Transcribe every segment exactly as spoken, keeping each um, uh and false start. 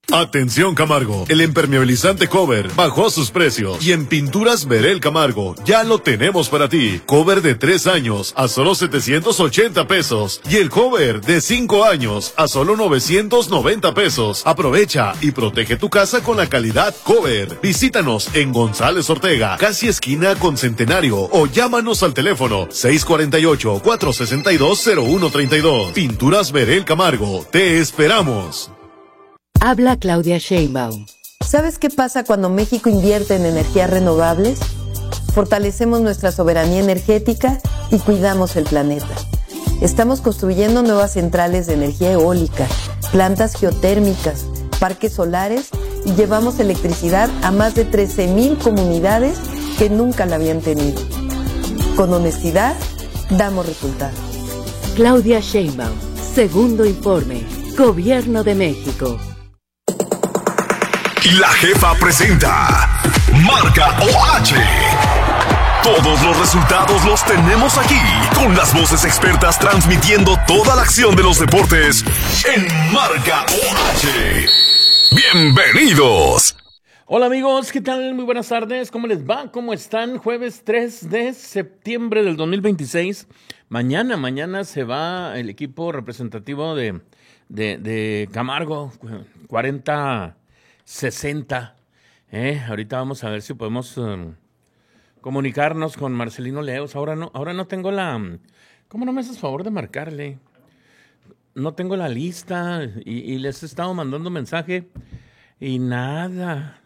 Atención Camargo, el impermeabilizante Cover bajó sus precios y en Pinturas Verel Camargo ya lo tenemos para ti. Cover de tres años a solo setecientos ochenta pesos y el Cover de cinco años a solo novecientos noventa pesos. Aprovecha y protege tu casa con la calidad Cover. Visítanos en González Ortega, casi esquina con Centenario, o llámanos al teléfono seis cuatro ocho, cuatro seis dos, cero uno tres dos. Pinturas Verel Camargo, te esperamos. Habla Claudia Sheinbaum. ¿Sabes qué pasa cuando México invierte en energías renovables? Fortalecemos nuestra soberanía energética y cuidamos el planeta. Estamos construyendo nuevas centrales de energía eólica, plantas geotérmicas, parques solares y llevamos electricidad a más de trece mil comunidades que nunca la habían tenido. Con honestidad, damos resultados. Claudia Sheinbaum, segundo informe, Gobierno de México. La Jefa presenta Marca O H. Todos los resultados los tenemos aquí, con las voces expertas transmitiendo toda la acción de los deportes en Marca O H. ¡Bienvenidos! Hola amigos, ¿qué tal? Muy buenas tardes, ¿cómo les va? ¿Cómo están? Jueves tres de septiembre del dos mil veintiséis. Mañana, mañana se va el equipo representativo de, de, de Camargo, cuarenta sesenta. Eh, ahorita vamos a ver si podemos um, comunicarnos con Marcelino Leos. Ahora no, ahora no tengo la... ¿Cómo no me haces favor de marcarle? No tengo la lista y, y les he estado mandando mensaje y nada.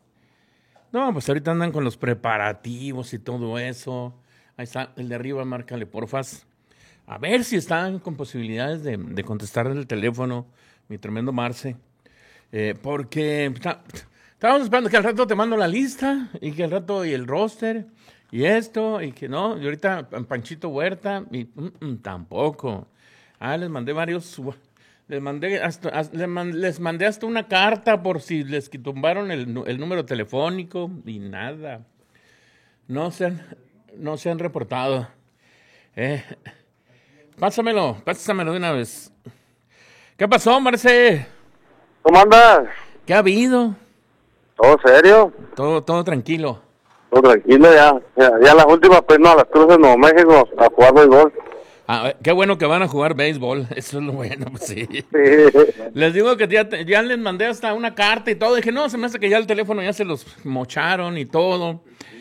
No, pues ahorita andan con los preparativos y todo eso. Ahí está, el de arriba, márcale, porfas. A ver si están con posibilidades de, de contestar el teléfono, mi tremendo Marce. Eh, porque está, estábamos esperando que al rato te mando la lista y que al rato y el roster y esto y que no. Y ahorita Panchito Huerta y mm, mm, tampoco. Ah, les mandé varios... Les mandé, hasta, les, mandé, les mandé hasta una carta por si les tumbaron el, el número telefónico y nada. No se han, no se han reportado. Eh, pásamelo, pásamelo de una vez. ¿Qué pasó, Marce? ¿Cómo andas? ¿Qué ha habido? ¿Todo serio? Todo, todo tranquilo. Todo tranquilo, ya. Ya, ya las últimas, pues no, a las cruces Nuevo México a jugar béisbol. Ah, qué bueno que van a jugar béisbol, eso es lo bueno, pues sí. Sí. Les digo que ya, ya les mandé hasta una carta y todo, dije, no, se me hace que ya el teléfono ya se los mocharon y todo.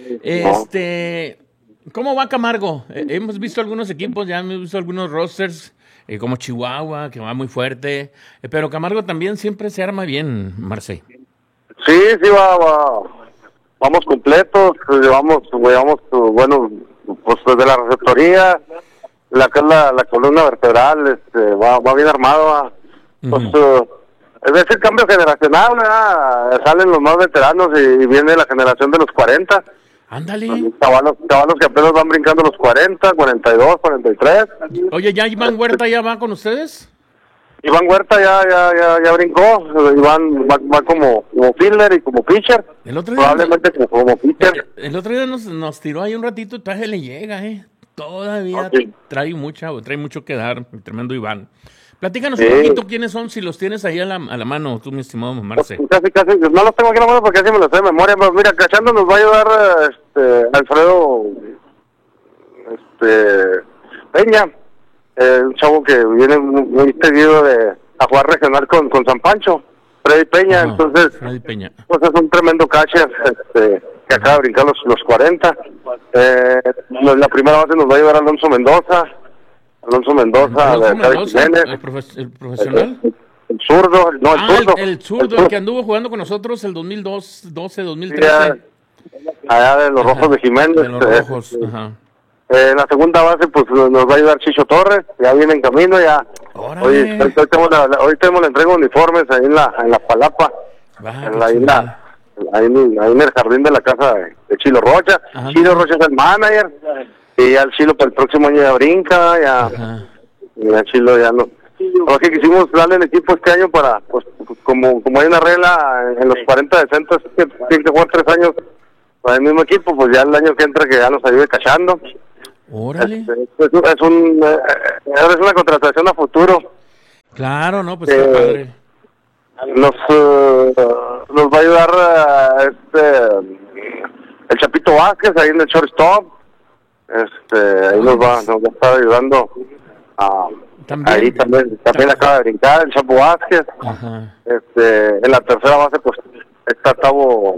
Este, ¿cómo va Camargo? Eh, hemos visto algunos equipos, ya hemos visto algunos rosters, eh, como Chihuahua, que va muy fuerte, eh, pero Camargo también siempre se arma bien, Marce. Sí, sí, va, va. Vamos completos, llevamos, llevamos, bueno, pues desde la receptoría, la que es la, la columna vertebral, este, va, va bien armado, va. Pues, uh-huh. uh, es decir, cambio generacional, ¿verdad? Salen los más veteranos y, y viene la generación de los cuarenta. Ándale. Chavalos, chavalos que apenas van brincando los cuarenta, cuarenta y dos, cuarenta y tres. Oye, ¿ya Iván Huerta ya va con ustedes? Iván Huerta ya ya ya, ya brincó. Iván va, va como, como fielder y como pitcher. El otro día Probablemente nos, como, como pitcher. El, el otro día nos, nos tiró ahí un ratito y todavía le llega, ¿eh? Todavía okay. trae mucha, trae mucho que dar, el tremendo Iván. Platícanos sí. un poquito quiénes son, si los tienes ahí a la, a la mano, tú, mi estimado Marce. Pues, casi, casi, no los tengo aquí a la mano porque casi me los sé de memoria, pero mira, cachando nos va a ayudar este, Alfredo este, Peña, eh, un chavo que viene muy, muy seguido de, a jugar regional con, con San Pancho, Freddy Peña, no, entonces, Freddy Peña. Pues es un tremendo catcher, este, que acaba de brincar los, los cuarenta. Eh, la primera base nos va a llevar Alonso Mendoza, Alonso Mendoza, Alonso de Mendoza el, profe- el profesional. El, el zurdo, no, el ah, zurdo. El, el zurdo, el, el que anduvo jugando con nosotros el dos mil doce, dos mil trece. Ya, allá de los ajá, Rojos de Jiménez. De los Rojos, eh, ajá. Eh, en la segunda base, pues nos va a ayudar Chicho Torres, ya viene en camino, ya. Hoy, hoy, hoy, tenemos la, hoy tenemos la entrega de uniformes ahí en la, en la Palapa, Baja, en la isla. Ahí en, ahí en el jardín de la casa de, de Chilo Rocha. Ajá. Chilo Rocha es el manager, y ya el Chilo para el próximo año ya brinca, ya, ya Chilo ya no. Lo que quisimos darle el equipo este año para, pues, como como hay una regla en los cuarenta decentos, que tienen que jugar tres años para el mismo equipo, pues ya el año que entra que ya nos ayude cachando. Órale. Es, es, es, un, es una contratación a futuro. Claro, no, pues eh, qué padre. nos uh, nos va a ayudar uh, este el Chapito Vázquez ahí en el shortstop. Este, ahí nos va, nos va a estar ayudando. Uh, ¿También? Ahí también, también acaba de brincar el Chapo Vázquez. Ajá. Este, en la tercera base pues está Tavo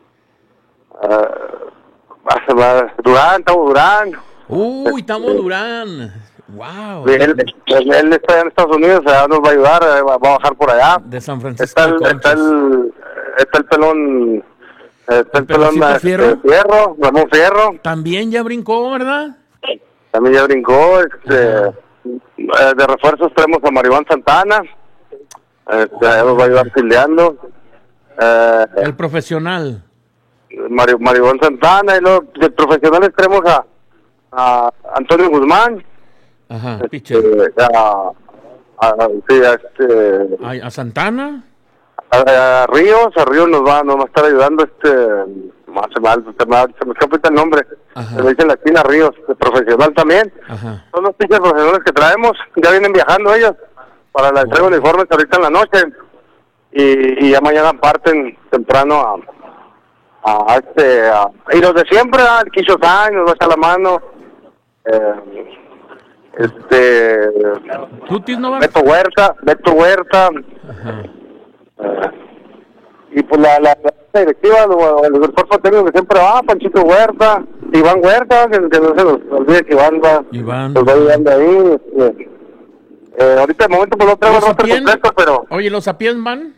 uh, Durán, Tavo Durán. Uy, Tavo este, Durán. Wow. Él, él, él está en Estados Unidos, allá nos va a ayudar, va, va a bajar por allá. De San Francisco. Está el, está el, está el pelón, está el, el pelón Fierro? Fierro, Ramón Fierro. También ya brincó, ¿verdad? También ya brincó, este, eh, de refuerzos tenemos a Maribán Santana, este, allá nos va a ayudar fildeando. Eh, el profesional. Mario, Maribán Santana, y luego de profesionales tenemos a, a Antonio Guzmán. Ajá, este, pitcher. A, a, sí, a, este, ¿A, a Santana? A, a Ríos, a Ríos nos va, nos va a estar ayudando, este, más se me, se me, se me escapa el nombre, se me dice la esquina Ríos, de profesional también. Ajá. Son los pitchers profesionales que traemos, ya vienen viajando ellos para la entrega de uniformes ahorita en la noche, y, y ya mañana parten temprano a, a este, a, y los de siempre, el Quicho Sáenz nos va a echar la mano, eh, este no Beto Huerta, Beto Huerta, uh, y pues la, la, la directiva, el, el cuerpo técnico que siempre va, Panchito Huerta, Iván Huerta, que, que no se nos olvide que Iván va, Iván. Pues va ayudando ahí. Este, eh, ahorita de momento pues no traigo el roster completo, pero... Oye, ¿los Sapien van?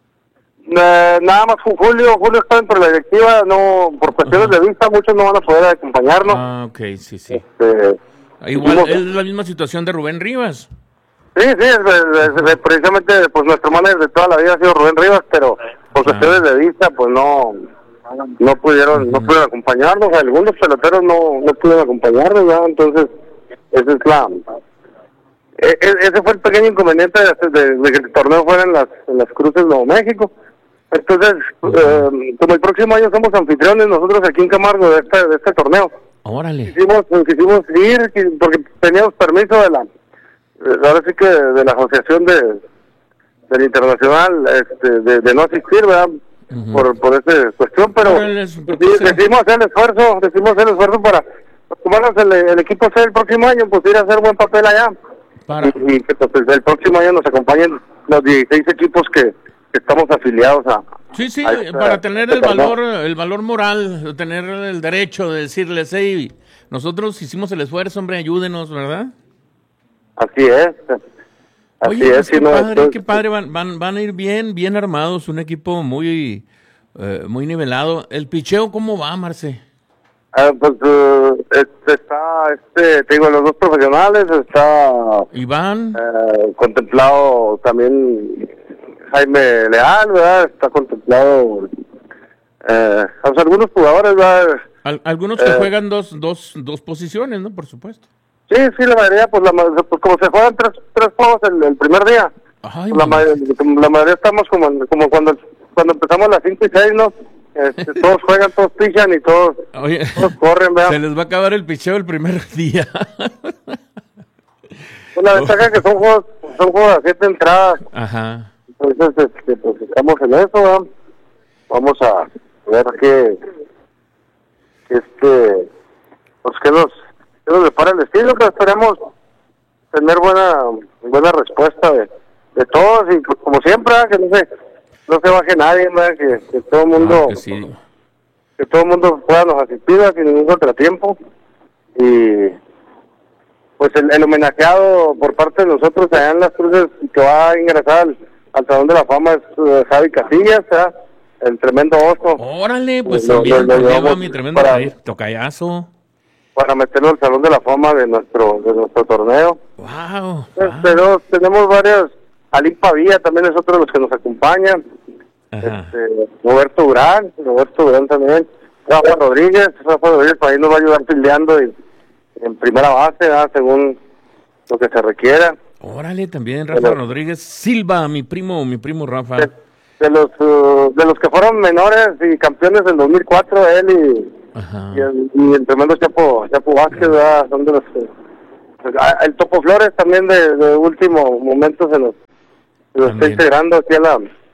Eh, nada más Julio, Julio está dentro de la directiva, no, por cuestiones uh-huh. de vista, muchos no van a poder acompañarnos. Ah, ok, sí, sí. Este, Igual es la misma situación de Rubén Rivas. Sí, sí, es, es, es, precisamente pues nuestro manager de toda la vida ha sido Rubén Rivas, pero por cuestiones ah. de vista pues no no pudieron uh-huh. no pudieron acompañarnos, algunos peloteros no no pudieron acompañarnos, ¿no? Entonces ese es la e, e, ese fue el pequeño inconveniente de, de, de que el torneo fuera en las en las Cruces Nuevo México. Entonces uh-huh. eh, como el próximo año somos anfitriones nosotros aquí en Camargo de este de este torneo. Órale. Quisimos, quisimos ir porque teníamos permiso de la, ahora sí que de la asociación de del internacional, este, de, de no asistir, ¿verdad? Uh-huh. Por por esa cuestión, pero es, decidimos hacer el esfuerzo, decidimos hacer el esfuerzo para tomarnos el, el equipo C el próximo año, pues ir a hacer buen papel allá. Para. Y, y que pues, el próximo año nos acompañen los dieciséis equipos que, que estamos afiliados a. Sí, sí, esta, para tener el valor, el valor moral, tener el derecho de decirles, hey, nosotros hicimos el esfuerzo, hombre, ayúdenos, ¿verdad? Así es. Así Oye, es, pues qué no, padre, entonces, qué padre, van, van, van a ir bien, bien armados, un equipo muy, eh, muy nivelado. ¿El picheo cómo va, Marce? Uh, pues uh, este, está, este, te digo, los dos profesionales, está Iván, uh, contemplado también Jaime Leal, ¿verdad? Está contemplado eh, pues algunos jugadores, ¿verdad? Al, algunos que eh, juegan dos, dos, dos posiciones, ¿no? Por supuesto. Sí, sí, la mayoría, pues, la, pues como se juegan tres, tres juegos el, el primer día, Ay, la, ma la mayoría estamos como, como cuando, cuando empezamos a las cinco y seis, ¿no? Este, todos juegan, todos pichan y todos, Oye, todos corren, ¿verdad? Se les va a acabar el picheo el primer día. Pues la ventaja es que son juegos, son juegos a siete entradas. Ajá. Entonces, este, pues estamos en eso, ¿verdad? Vamos a ver qué, este, pues qué nos, qué nos depara el estilo, que esperemos tener buena, buena respuesta de, de todos y pues, como siempre, ¿verdad? Que no se, no se baje nadie, ¿verdad? Que, que todo el mundo, ah, que, sí. que todo el mundo pueda nos asistir sin ningún contratiempo y pues el, el homenajeado por parte de nosotros allá en las Cruces que va a ingresar al al Salón de la Fama es uh, Javi Casillas, ¿eh? El tremendo oso. Órale, pues lo, también lo, lo lleva mi tremendo para, tocayazo. Para meterlo al Salón de la Fama de nuestro de nuestro torneo. Wow. Pues, wow. Pero tenemos varias, Alín Pavía también es otro de los que nos acompañan. Este, Roberto Durán, Roberto Durán también. Rafa Rodríguez, Rafa Rodríguez ahí nos va a ayudar fildeando y, en primera base, ¿eh? Según lo que se requiera. Órale, también Rafa los, Rodríguez Silva, mi primo, mi primo Rafa. De, de los uh, de los que fueron menores y campeones en dos mil cuatro, él y, y, el, y el tremendo Chapo, Chapo Vázquez, ¿verdad? Son de los que... El Topo Flores también de, de último momento se nos, se nos está integrando aquí a la,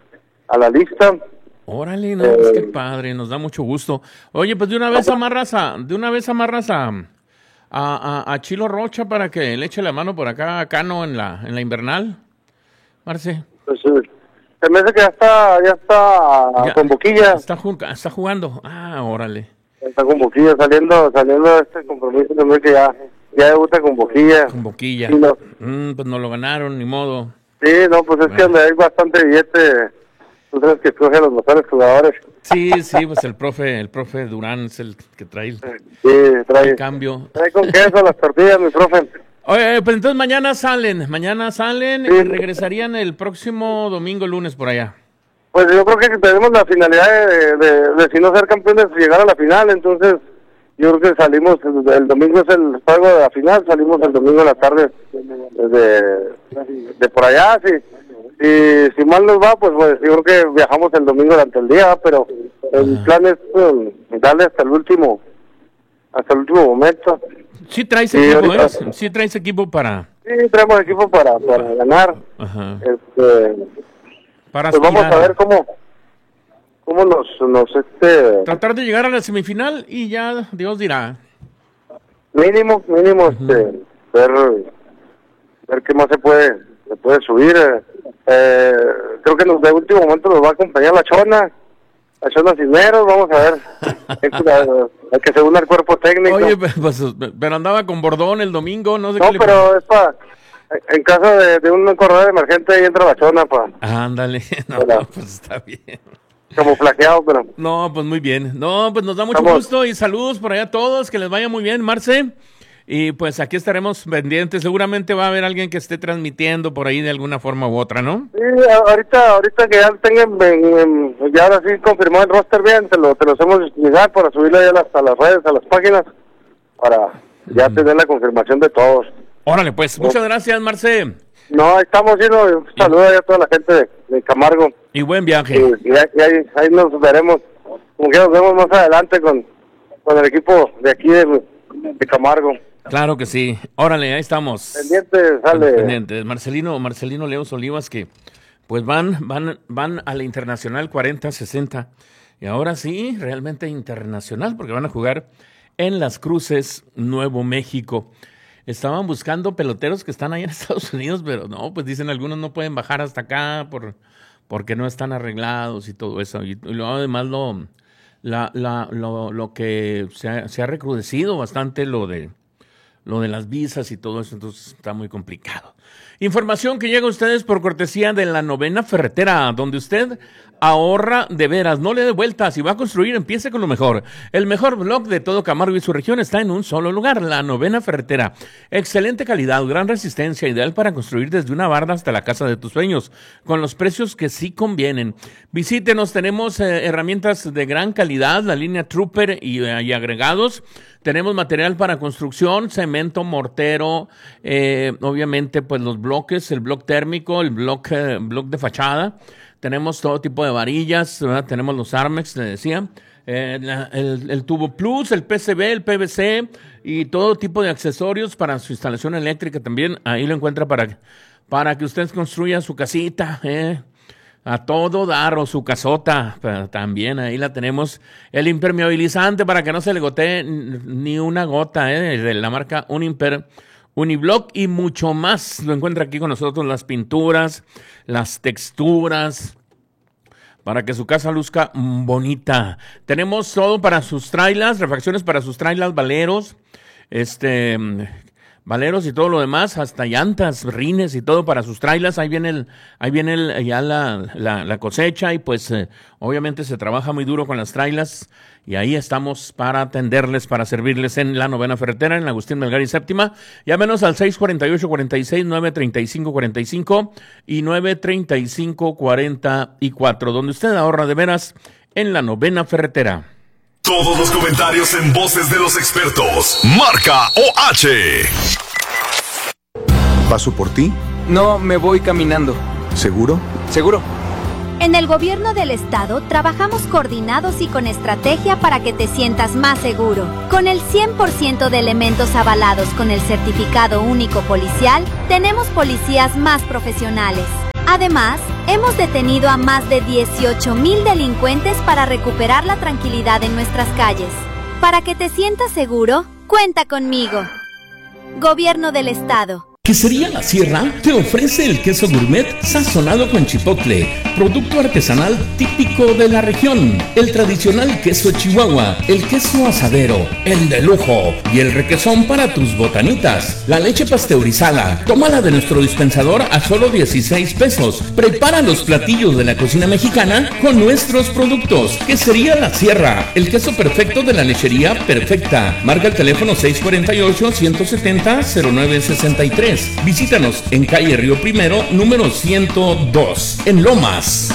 a la lista. Órale, no, eh, pues qué padre, nos da mucho gusto. Oye, pues de una vez amarras a, de una vez amarras a, a, a, a Chilo Rocha para que le eche la mano por acá a Cano en la, en la invernal, Marce. Pues se me hace que ya está, ya está ya, con boquilla. Está, está jugando, ah, órale. Está con boquilla, saliendo, saliendo de este compromiso también que ya, ya debuta con boquilla. Con boquilla. Sí, no. mm, pues no lo ganaron, ni modo. Sí, no, pues es bueno. Que donde hay bastante billete. Tú sabes que escoge a los mejores jugadores. Sí, sí, pues el profe, el profe Durán es el que trae el, sí, trae, el cambio. Trae con queso las tortillas, mi profe. Oye, pues entonces mañana salen, mañana salen sí. Y regresarían el próximo domingo, lunes por allá. Pues yo creo que tenemos la finalidad de, de, de, de si no ser campeones, llegar a la final, entonces yo creo que salimos, el domingo es el juego de la final, salimos el domingo en la tarde de, de por allá, sí. Y si mal nos va, pues, pues yo creo que viajamos el domingo durante el día, pero el Ajá. plan es pues, darle hasta el último, hasta el último momento. Sí traes equipo, ahorita, ¿eh? Sí traes equipo para... Sí, traemos equipo para, para ganar. Ajá. Este, para pues vamos a ver cómo, cómo nos, nos este... Tratar de llegar a la semifinal y ya Dios dirá. Mínimo, mínimo, uh-huh. este, ver, ver qué más se puede, se puede subir. Eh. Eh, creo que nos, de último momento nos va a acompañar la Chona, la Chona Cisneros, vamos a ver, hay que se una al cuerpo técnico. Oye, pues, pero andaba con Bordón el domingo, no sé no, qué pero le... es para, en caso de, de un corredor emergente ahí entra la Chona, pa. Ándale, no, no, pues está bien. Camuflajeado, pero... No, pues muy bien, no, pues nos da mucho Estamos... gusto y saludos por allá a todos, que les vaya muy bien, Marce. Y pues aquí estaremos pendientes. Seguramente va a haber alguien que esté transmitiendo por ahí de alguna forma u otra, ¿no? Sí, ahorita ahorita que ya tengan, ya ahora sí confirmado el roster bien, te lo, te lo hacemos llegar para subirlo ya a las, a las redes, a las páginas, para ya mm. tener la confirmación de todos. Órale, pues, muchas oh. gracias, Marce. No, estamos yendo, un saludo a toda la gente de, de Camargo. Y buen viaje. Y, y, ahí, ahí, ahí nos veremos, como que nos vemos más adelante con, con el equipo de aquí de, de Camargo. Claro que sí. Órale, ahí estamos. Pendientes, sale. Pendientes. Marcelino, Marcelino Leos Olivas, que pues van, van, van a la Internacional cuarenta sesenta. Y ahora sí, realmente internacional, porque van a jugar en Las Cruces, Nuevo México. Estaban buscando peloteros que están ahí en Estados Unidos, pero no, pues dicen algunos no pueden bajar hasta acá por, porque no están arreglados y todo eso. Y, y luego además lo, la, la, lo, lo que se ha, se ha recrudecido bastante lo de lo de las visas y todo eso, entonces está muy complicado. Información que llega a ustedes por cortesía de la Novena Ferretera, donde usted ahorra de veras, no le dé vueltas. Si va a construir, empiece con lo mejor. El mejor blog de todo Camargo y su región está en un solo lugar, la Novena Ferretera. Excelente calidad, gran resistencia, ideal para construir desde una barda hasta la casa de tus sueños, con los precios que sí convienen. Visítenos, tenemos eh, herramientas de gran calidad, la línea Trooper y, eh, y agregados. Tenemos material para construcción, cemento, mortero, eh, obviamente pues los bloques, el bloque térmico, el bloque, eh, bloque de fachada. Tenemos todo tipo de varillas, ¿verdad? Tenemos los Armex, le decía, eh, la, el, el tubo plus, el P C B, el P V C y todo tipo de accesorios para su instalación eléctrica también. Ahí lo encuentra para, para que usted construya su casita, eh. A todo dar, o su casota, también ahí la tenemos. El impermeabilizante para que no se le gotee ni una gota, eh, de la marca Unimper, Uniblock y mucho más. Lo encuentra aquí con nosotros, las pinturas, las texturas, para que su casa luzca bonita. Tenemos todo para sus trailers, refacciones para sus trailers, valeros, este... valeros y todo lo demás, hasta llantas, rines y todo para sus trailers. Ahí viene el, ahí viene el, ya la, la, la cosecha y pues eh, obviamente se trabaja muy duro con las trailers y ahí estamos para atenderles, para servirles en la Novena Ferretera, en la Agustín Melgar y Séptima. Llámenos al seis cuatro ocho, cuatro seis, nueve tres cinco, cuatro cinco y nueve tres cinco, cuatro cuatro, donde usted ahorra de veras en la Novena Ferretera. Todos los comentarios en voces de los expertos. Marca O H. ¿Paso por ti? No, me voy caminando. ¿Seguro? Seguro. En el gobierno del estado trabajamos coordinados y con estrategia para que te sientas más seguro. Con el cien por ciento de elementos avalados con el certificado único policial, tenemos policías más profesionales. Además, hemos detenido a más de dieciocho mil delincuentes para recuperar la tranquilidad en nuestras calles. Para que te sientas seguro, cuenta conmigo. Gobierno del Estado. Quesería La Sierra te ofrece el queso gourmet sazonado con chipotle, producto artesanal típico de la región, el tradicional queso chihuahua, el queso asadero, el de lujo y el requesón para tus botanitas, la leche pasteurizada. Tómala de nuestro dispensador a solo dieciséis pesos. Prepara los platillos de la cocina mexicana con nuestros productos. Quesería La Sierra, el queso perfecto de la lechería perfecta. Marca el teléfono seis cuatro ocho, uno siete cero, cero nueve seis tres. Visítanos en calle Río Primero, número ciento dos, en Lomas.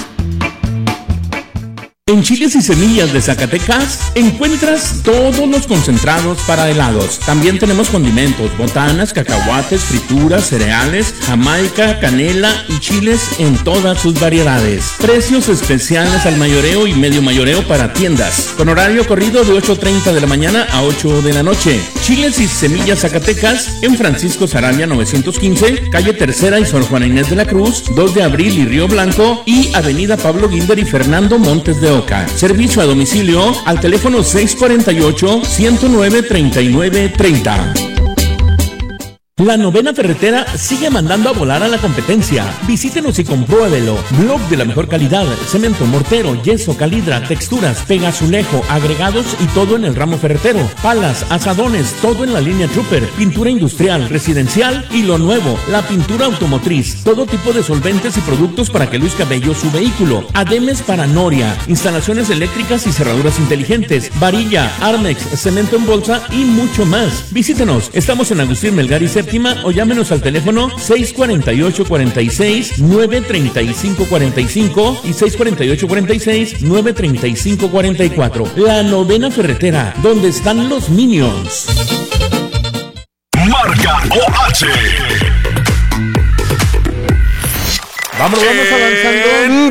En Chiles y Semillas de Zacatecas encuentras todos los concentrados para helados. También tenemos condimentos, botanas, cacahuates, frituras, cereales, jamaica, canela y chiles en todas sus variedades. Precios especiales al mayoreo y medio mayoreo para tiendas, con horario corrido de ocho treinta de la mañana a ocho de la noche. Chiles y Semillas Zacatecas en Francisco Sarabia novecientos quince, calle Tercera y Sor Juana Inés de la Cruz, dos de abril y Río Blanco, y avenida Pablo Guilder y Fernando Montes de Oca. Servicio a domicilio al teléfono seis cuatro ocho, uno cero nueve, tres nueve tres cero. La Novena Ferretera sigue mandando a volar a la competencia. Visítenos y compruébelo. Blog de la mejor calidad, cemento, mortero, yeso, calidra, texturas, pegazulejo, agregados y todo en el ramo ferretero. Palas, asadones, todo en la línea Trooper, pintura industrial, residencial y lo nuevo, la pintura automotriz. Todo tipo de solventes y productos para que luzca bello su vehículo. Ademes para noria, instalaciones eléctricas y cerraduras inteligentes, varilla, Armex, cemento en bolsa y mucho más. Visítenos. Estamos en Agustín Melgar y Séptima o llámenos al teléfono seis cuatro ocho, cuatro seis, nueve tres cinco cuatro cinco y seis cuatro ocho, cuatro seis, nueve tres cinco cuatro cuatro. La Novena Ferretera, donde están los Minions. Marca O H. Vamos, vamos avanzando. En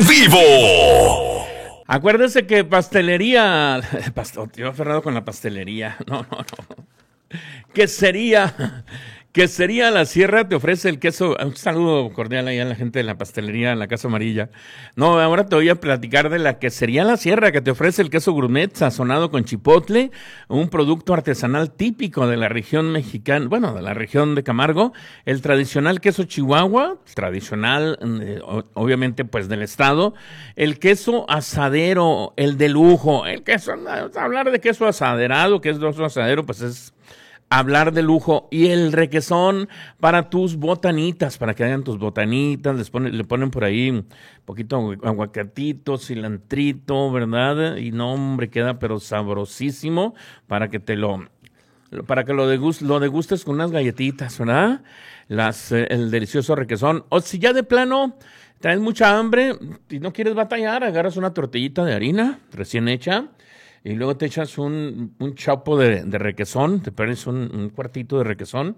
vivo. Acuérdese que pastelería... Yo aferrado con la pastelería. No, no, no. ¿Qué sería... Quesería La Sierra te ofrece el queso. Un saludo cordial ahí a la gente de la pastelería La Casa Amarilla. No, ahora te voy a platicar de la Quesería La Sierra, que te ofrece el queso gourmet sazonado con chipotle, un producto artesanal típico de la región mexicana, bueno, de la región de Camargo, el tradicional queso chihuahua, tradicional, eh, obviamente, pues del estado, el queso asadero, el de lujo, el queso, hablar de queso asaderado, que es queso asadero, pues es hablar de lujo, y el requesón para tus botanitas, para que hagan tus botanitas, les ponen, le ponen por ahí un poquito aguacatito, cilantrito, ¿verdad? Y no, hombre, queda pero sabrosísimo para que te lo, para que lo, degust, lo degustes con unas galletitas, ¿verdad? Las, eh, el delicioso requesón. O si ya de plano traes mucha hambre y no quieres batallar, agarras una tortillita de harina recién hecha, y luego te echas un, un chapo de, de requesón, te pones un, un cuartito de requesón,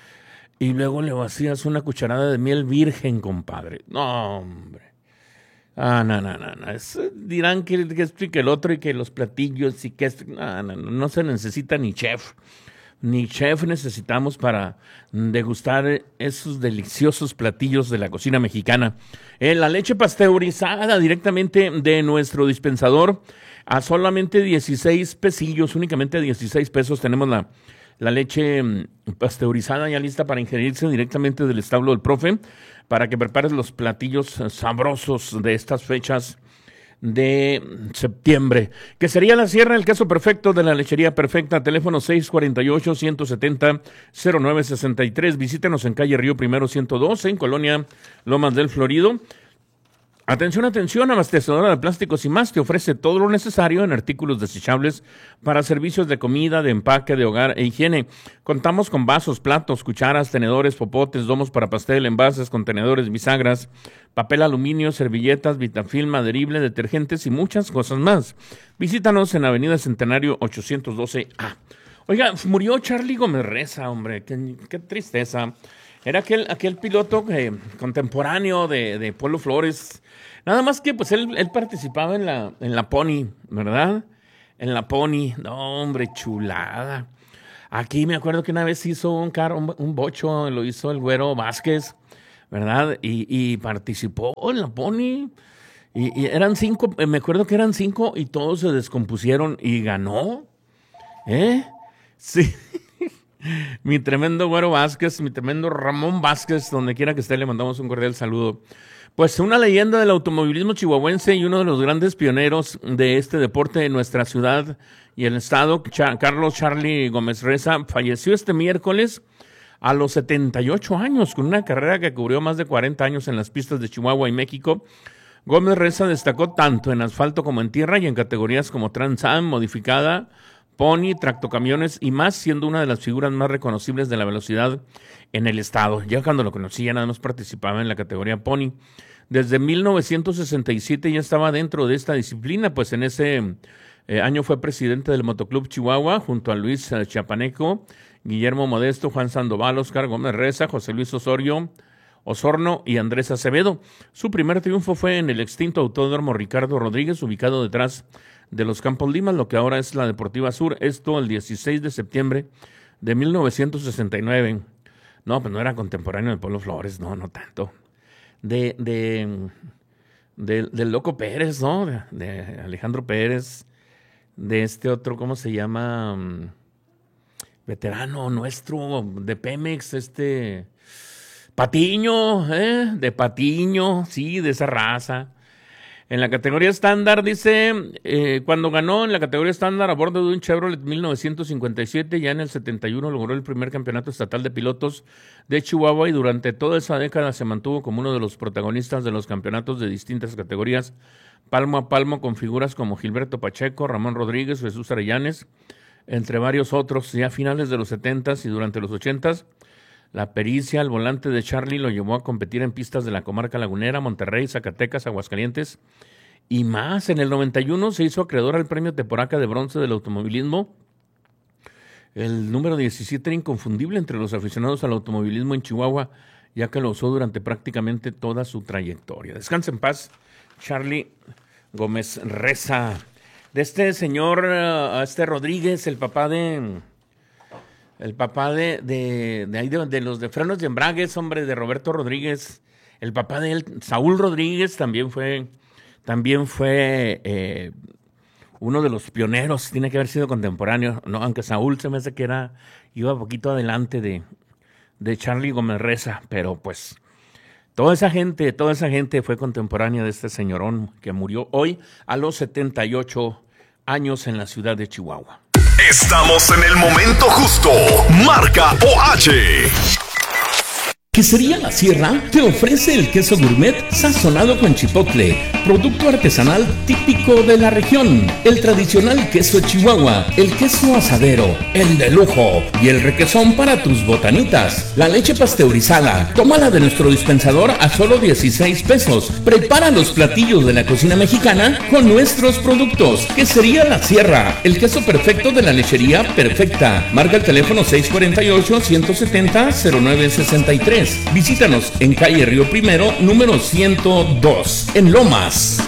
y luego le vacías una cucharada de miel virgen, compadre. No, hombre. Ah, no, no, no. no. Es, dirán que, que esto y que el otro, y que los platillos, y que esto. No, no, no, no se necesita ni chef. Ni chef necesitamos para degustar esos deliciosos platillos de la cocina mexicana. Eh, la leche pasteurizada directamente de nuestro dispensador, a solamente dieciséis pesillos, únicamente a dieciséis pesos tenemos la, la leche pasteurizada ya lista para ingerirse directamente del establo del profe, para que prepares los platillos sabrosos de estas fechas de septiembre. Quesería La Sierra, el queso perfecto de la lechería perfecta, teléfono seis cuatro ocho, uno siete cero, cero nueve seis tres. Visítenos en calle Río Primero ciento doce, en Colonia Lomas del Florido. Atención, atención, abastecedora de plásticos y más te ofrece todo lo necesario en artículos desechables para servicios de comida, de empaque, de hogar e higiene. Contamos con vasos, platos, cucharas, tenedores, popotes, domos para pastel, envases, contenedores, bisagras, papel aluminio, servilletas, vitafilm, adherible, detergentes y muchas cosas más. Visítanos en Avenida Centenario ochocientos doce A. Oiga, murió Charlie Gómez Reza, hombre, qué, qué tristeza. Era aquel, aquel piloto eh, contemporáneo de, de Polo Flores. Nada más que pues él, él participaba en la, en la Pony, ¿verdad? En la Pony. No, hombre, chulada. Aquí me acuerdo que una vez hizo un carro, un, un bocho, lo hizo el Güero Vázquez. ¿verdad? Y, y participó en la Pony. Y, y eran cinco, me acuerdo que eran cinco y todos se descompusieron y ganó. ¿Eh? Sí. Mi tremendo Güero Vázquez, mi tremendo Ramón Vázquez, donde quiera que esté, le mandamos un cordial saludo. Pues una leyenda del automovilismo chihuahuense y uno de los grandes pioneros de este deporte en nuestra ciudad y el estado, Cha- Carlos Charlie Gómez Reza, falleció este miércoles a los setenta y ocho años, con una carrera que cubrió más de cuarenta años en las pistas de Chihuahua y México. Gómez Reza destacó tanto en asfalto como en tierra y en categorías como Trans Am, modificada, Pony, tractocamiones y más, siendo una de las figuras más reconocibles de la velocidad en el estado. Ya cuando lo conocí, ya nada más participaba en la categoría Pony. Desde mil novecientos sesenta y siete ya estaba dentro de esta disciplina, pues en ese eh, año fue presidente del Motoclub Chihuahua, junto a Luis eh, Chapaneco, Guillermo Modesto, Juan Sandoval, Oscar Gómez Reza, José Luis Osorio, Osorno y Andrés Acevedo. Su primer triunfo fue en el extinto Autódromo Ricardo Rodríguez, ubicado detrás de los Campos Limas, lo que ahora es la Deportiva Sur, esto el dieciséis de septiembre de mil novecientos sesenta y nueve. No, pues no era contemporáneo de Polo Flores, no, no tanto. De, de, de del Loco Pérez, ¿no? De, de Alejandro Pérez, de este otro, ¿cómo se llama? Um, veterano nuestro de Pemex, este... Patiño, ¿eh? De Patiño, sí, de esa raza. En la categoría estándar, dice, eh, cuando ganó en la categoría estándar a bordo de un Chevrolet mil novecientos cincuenta y siete, ya en el setenta y uno logró el primer campeonato estatal de pilotos de Chihuahua y durante toda esa década se mantuvo como uno de los protagonistas de los campeonatos de distintas categorías, palmo a palmo con figuras como Gilberto Pacheco, Ramón Rodríguez, Jesús Arellanes, entre varios otros. Ya a finales de los setentas y durante los ochentas, la pericia al volante de Charlie lo llevó a competir en pistas de la comarca lagunera, Monterrey, Zacatecas, Aguascalientes y más. En el noventa y uno se hizo acreedor al premio Teporaca de bronce del automovilismo. El número diecisiete era inconfundible entre los aficionados al automovilismo en Chihuahua, ya que lo usó durante prácticamente toda su trayectoria. Descansa en paz, Charlie Gómez Reza. De este señor, uh, este Rodríguez, el papá de... El papá de, de, de, ahí de, de los de frenos de embragues, hombre, de Roberto Rodríguez, el papá de él, Saúl Rodríguez, también fue, también fue eh, uno de los pioneros, tiene que haber sido contemporáneo, no, aunque Saúl se me hace que era, iba poquito adelante de, de Charlie Gómez Reza, pero pues toda esa gente, toda esa gente fue contemporánea de este señorón que murió hoy a los setenta y ocho años en la ciudad de Chihuahua. Estamos en el momento justo. Marca O H. Quesería La Sierra te ofrece el queso gourmet sazonado con chipotle, producto artesanal típico de la región, el tradicional queso Chihuahua, el queso asadero, el de lujo y el requesón para tus botanitas, la leche pasteurizada. Tómala de nuestro dispensador a solo dieciséis pesos. Prepara los platillos de la cocina mexicana con nuestros productos. Quesería La Sierra, el queso perfecto de la lechería perfecta. Marca el teléfono seis cuatro ocho, uno siete cero, cero nueve seis tres. Visítanos en calle Río Primero, número ciento dos, en Lomas.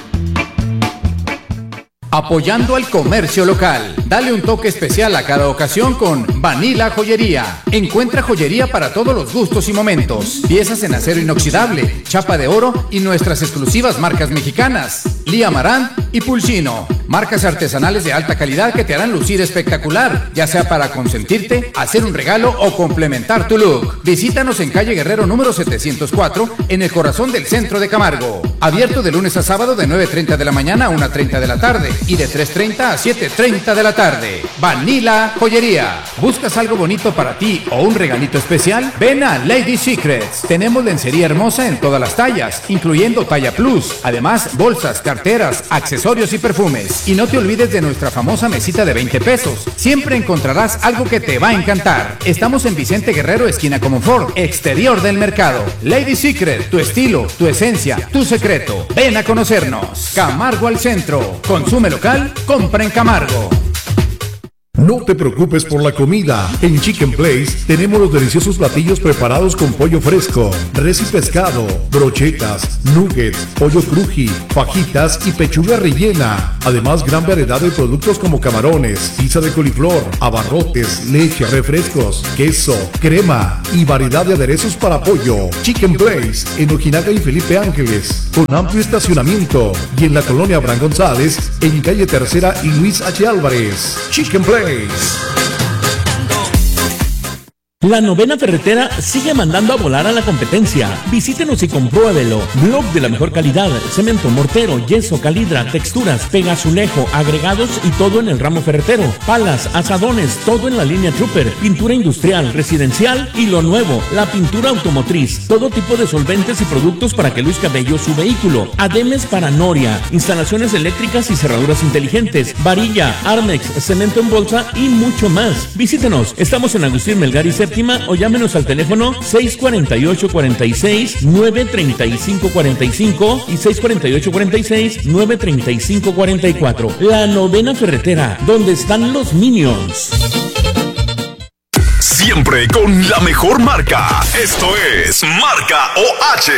Apoyando al comercio local. Dale un toque especial a cada ocasión con Vanilla Joyería. Encuentra joyería para todos los gustos y momentos. Piezas en acero inoxidable, chapa de oro y nuestras exclusivas marcas mexicanas. Lía Marant y Pulsino. Marcas artesanales de alta calidad que te harán lucir espectacular, ya sea para consentirte, hacer un regalo o complementar tu look. Visítanos en calle Guerrero número setecientos cuatro, en el corazón del centro de Camargo. Abierto de lunes a sábado de nueve treinta de la mañana a una treinta de la tarde y de tres treinta a siete treinta de la tarde. Vanilla Joyería. ¿Buscas algo bonito para ti o un regalito especial? Ven a Lady Secrets. Tenemos lencería hermosa en todas las tallas, incluyendo talla plus. Además, bolsas, carteras, accesorios y perfumes. Y no te olvides de nuestra famosa mesita de veinte pesos. Siempre encontrarás algo que te va a encantar. Estamos en Vicente Guerrero, esquina Comonfort, exterior del mercado. Lady Secret, tu estilo, tu esencia, tu secreto. Ven a conocernos. Camargo al centro. Consume local, compra en Camargo. No te preocupes por la comida. En Chicken Place tenemos los deliciosos platillos preparados con pollo fresco, res y pescado, brochetas, nuggets, pollo cruji, fajitas y pechuga rellena. Además, gran variedad de productos como camarones, pizza de coliflor, abarrotes, leche, refrescos, queso, crema y variedad de aderezos para pollo. Chicken Place en Ojinaga y Felipe Ángeles, con amplio estacionamiento, y en la colonia Abraham González, en calle Tercera y Luis H. Álvarez. Chicken Place. La Novena Ferretera sigue mandando a volar a la competencia. Visítenos y compruébelo. Blog de la mejor calidad, cemento, mortero, yeso, calidra, texturas, pegazulejo, agregados y todo en el ramo ferretero. Palas, asadones, todo en la línea Trooper. Pintura industrial, residencial y lo nuevo, la pintura automotriz. Todo tipo de solventes y productos para que luzca bello su vehículo. Ademes para noria, instalaciones eléctricas y cerraduras inteligentes, varilla, Armex, cemento en bolsa y mucho más. Visítenos. Estamos en Agustín Melgar y Séptima, o llámenos al teléfono seis cuatro ocho, cuatro seis, nueve tres cinco cuatro cinco y seis cuatro ocho, cuatro seis, nueve tres cinco cuatro cuatro. La Novena Ferretera, donde están los Minions. Siempre con la mejor marca. Esto es Marca O H.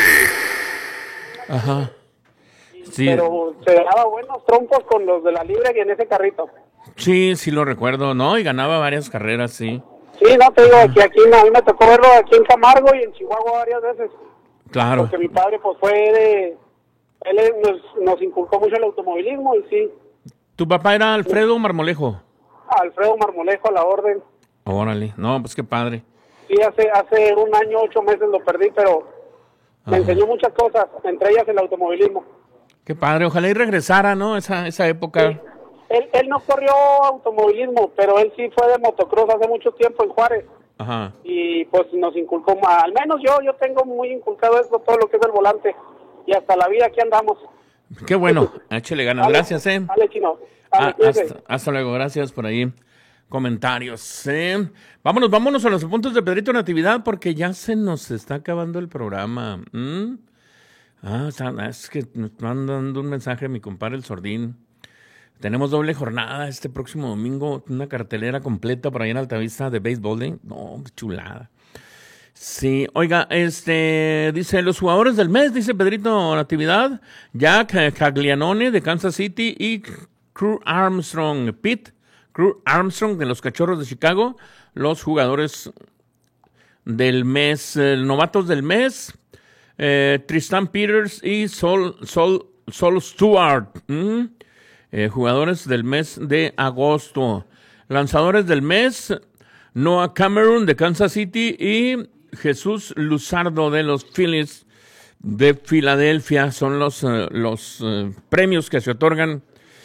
Ajá. Sí. Pero se daba buenos trompos con los de la libre y en ese carrito. Sí, sí lo recuerdo, ¿no? Y ganaba varias carreras, sí. Sí, no, te digo que aquí no, a mí me tocó verlo aquí en Camargo y en Chihuahua varias veces. Claro. Porque mi padre pues fue de... Él nos, nos inculcó mucho el automovilismo y sí. ¿Tu papá era Alfredo Marmolejo? Alfredo Marmolejo, a la orden. Órale, no, pues qué padre. Sí, hace hace un año, ocho meses lo perdí, pero Ajá. me enseñó muchas cosas, entre ellas el automovilismo. Qué padre, ojalá y regresara, ¿no? Esa, esa época. Sí. Él, él no corrió automovilismo, pero él sí fue de motocross hace mucho tiempo en Juárez. Ajá. Y pues nos inculcó más, al menos yo, yo tengo muy inculcado eso, todo lo que es el volante. Y hasta la vida aquí andamos. Qué bueno, échale ganas. Dale, gracias, eh. Dale, Chino. Dale, ah, hasta, hasta luego, gracias por ahí. Comentarios, eh. Vámonos, vámonos a los puntos de Pedrito Natividad porque ya se nos está acabando el programa. ¿Mm? Ah, es que nos están dando un mensaje a mi compadre el Sordín. Tenemos doble jornada este próximo domingo, una cartelera completa por ahí en Altavista de béisbol, ¿eh? No, qué chulada. Sí, oiga, este, dice, los jugadores del mes, dice Pedrito Natividad, Jack Caglianone de Kansas City y Crew Armstrong, Pete, Crew Armstrong de los Cachorros de Chicago, los jugadores del mes, eh, novatos del mes, eh, Tristan Peters y Sol, Sol, Sol Stewart, ¿Mm? Eh, jugadores del mes de agosto. Lanzadores del mes, Noah Cameron de Kansas City y Jesús Luzardo de los Phillies de Filadelfia. Son los, uh, los uh, premios que se otorgan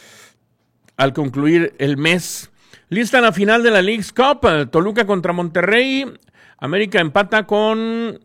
al concluir el mes. Lista la final de la League's Cup. Uh, Toluca contra Monterrey. América empata con...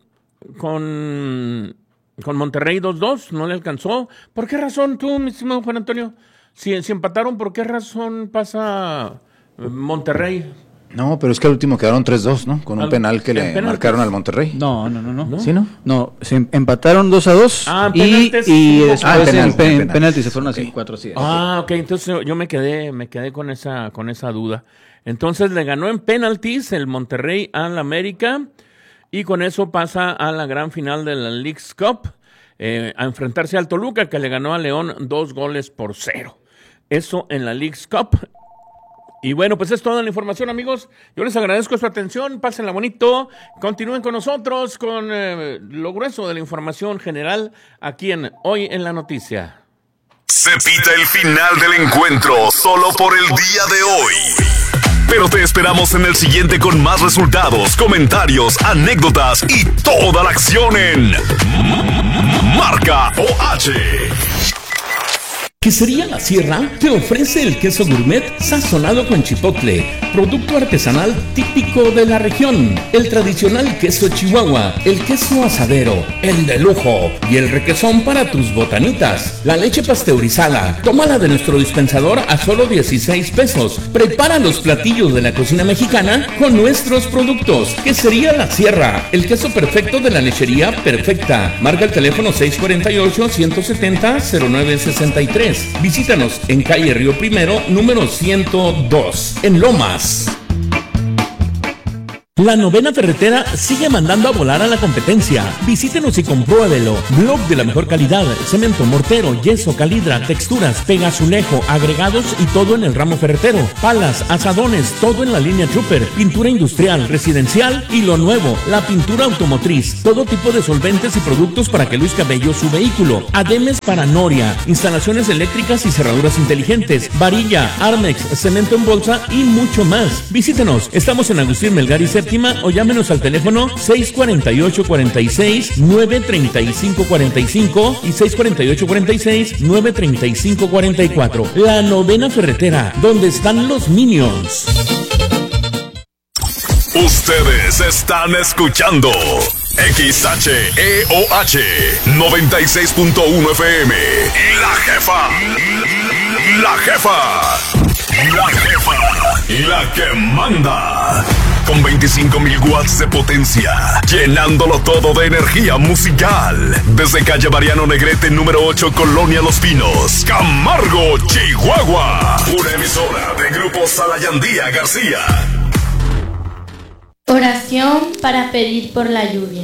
con... con Monterrey dos dos. No le alcanzó. ¿Por qué razón tú, mi estimado Juan Antonio? Si, si empataron, ¿por qué razón pasa Monterrey? No, pero es que al último quedaron tres dos, ¿no? Con un al, penal que le penaltis? marcaron al Monterrey. No, no, no, no. ¿No? ¿Sí, no? No, se empataron dos a dos ah, y, y después ah, en, penal, pen, penal. penalti se fueron así cuatro así. Ah, ok, entonces yo me quedé, me quedé con esa, con esa duda. Entonces le ganó en penaltis el Monterrey al América y con eso pasa a la gran final de la League's Cup. Eh, a enfrentarse al Toluca, que le ganó a León dos goles por cero. Eso en la League's Cup. Y bueno, pues es toda la información, amigos. Yo les agradezco su atención, pásenla bonito, continúen con nosotros con eh, lo grueso de la información general aquí en Hoy en la Noticia. Se pita el final del encuentro solo por el día de hoy. Pero te esperamos en el siguiente con más resultados, comentarios, anécdotas y toda la acción en Marca O H. Quesería La Sierra te ofrece el queso gourmet sazonado con chipotle, producto artesanal típico de la región, el tradicional queso chihuahua, el queso asadero, el de lujo y el requesón para tus botanitas, la leche pasteurizada, tómala de nuestro dispensador a solo dieciséis pesos, prepara los platillos de la cocina mexicana con nuestros productos. Quesería La Sierra, el queso perfecto de la lechería perfecta. Marca el teléfono seis cuatro ocho, uno siete cero, cero nueve seis tres. Ferreterías. Visítanos en calle Río Primero, número ciento dos, en Lomas. La Novena Ferretera sigue mandando a volar a la competencia. Visítenos y compruébelo. Blog de la mejor calidad, cemento, mortero, yeso, calidra, texturas, pegazulejo, agregados y todo en el ramo ferretero. Palas, asadones, todo en la línea Trooper. Pintura industrial, residencial y lo nuevo, la pintura automotriz. Todo tipo de solventes y productos para que luzca bello su vehículo. Ademes para noria, instalaciones eléctricas y cerraduras inteligentes, varilla, Armex, cemento en bolsa y mucho más. Visítenos. Estamos en Agustín Melgar y Séptima o llámenos al teléfono seis cuatro ocho, cuatro seis, nueve tres cinco cuatro cinco y seis cuatro ocho, cuatro seis, nueve tres cinco cuatro cuatro. La Novena Ferretera, donde están los Minions. Ustedes están escuchando X H E O H noventa y seis punto uno F M. La jefa. La jefa. La jefa. La que manda. Con veinticinco mil watts de potencia, llenándolo todo de energía musical. Desde calle Mariano Negrete, número ocho, Colonia Los Pinos, Camargo, Chihuahua. Una emisora de Grupo Salayandía García. Oración para pedir por la lluvia.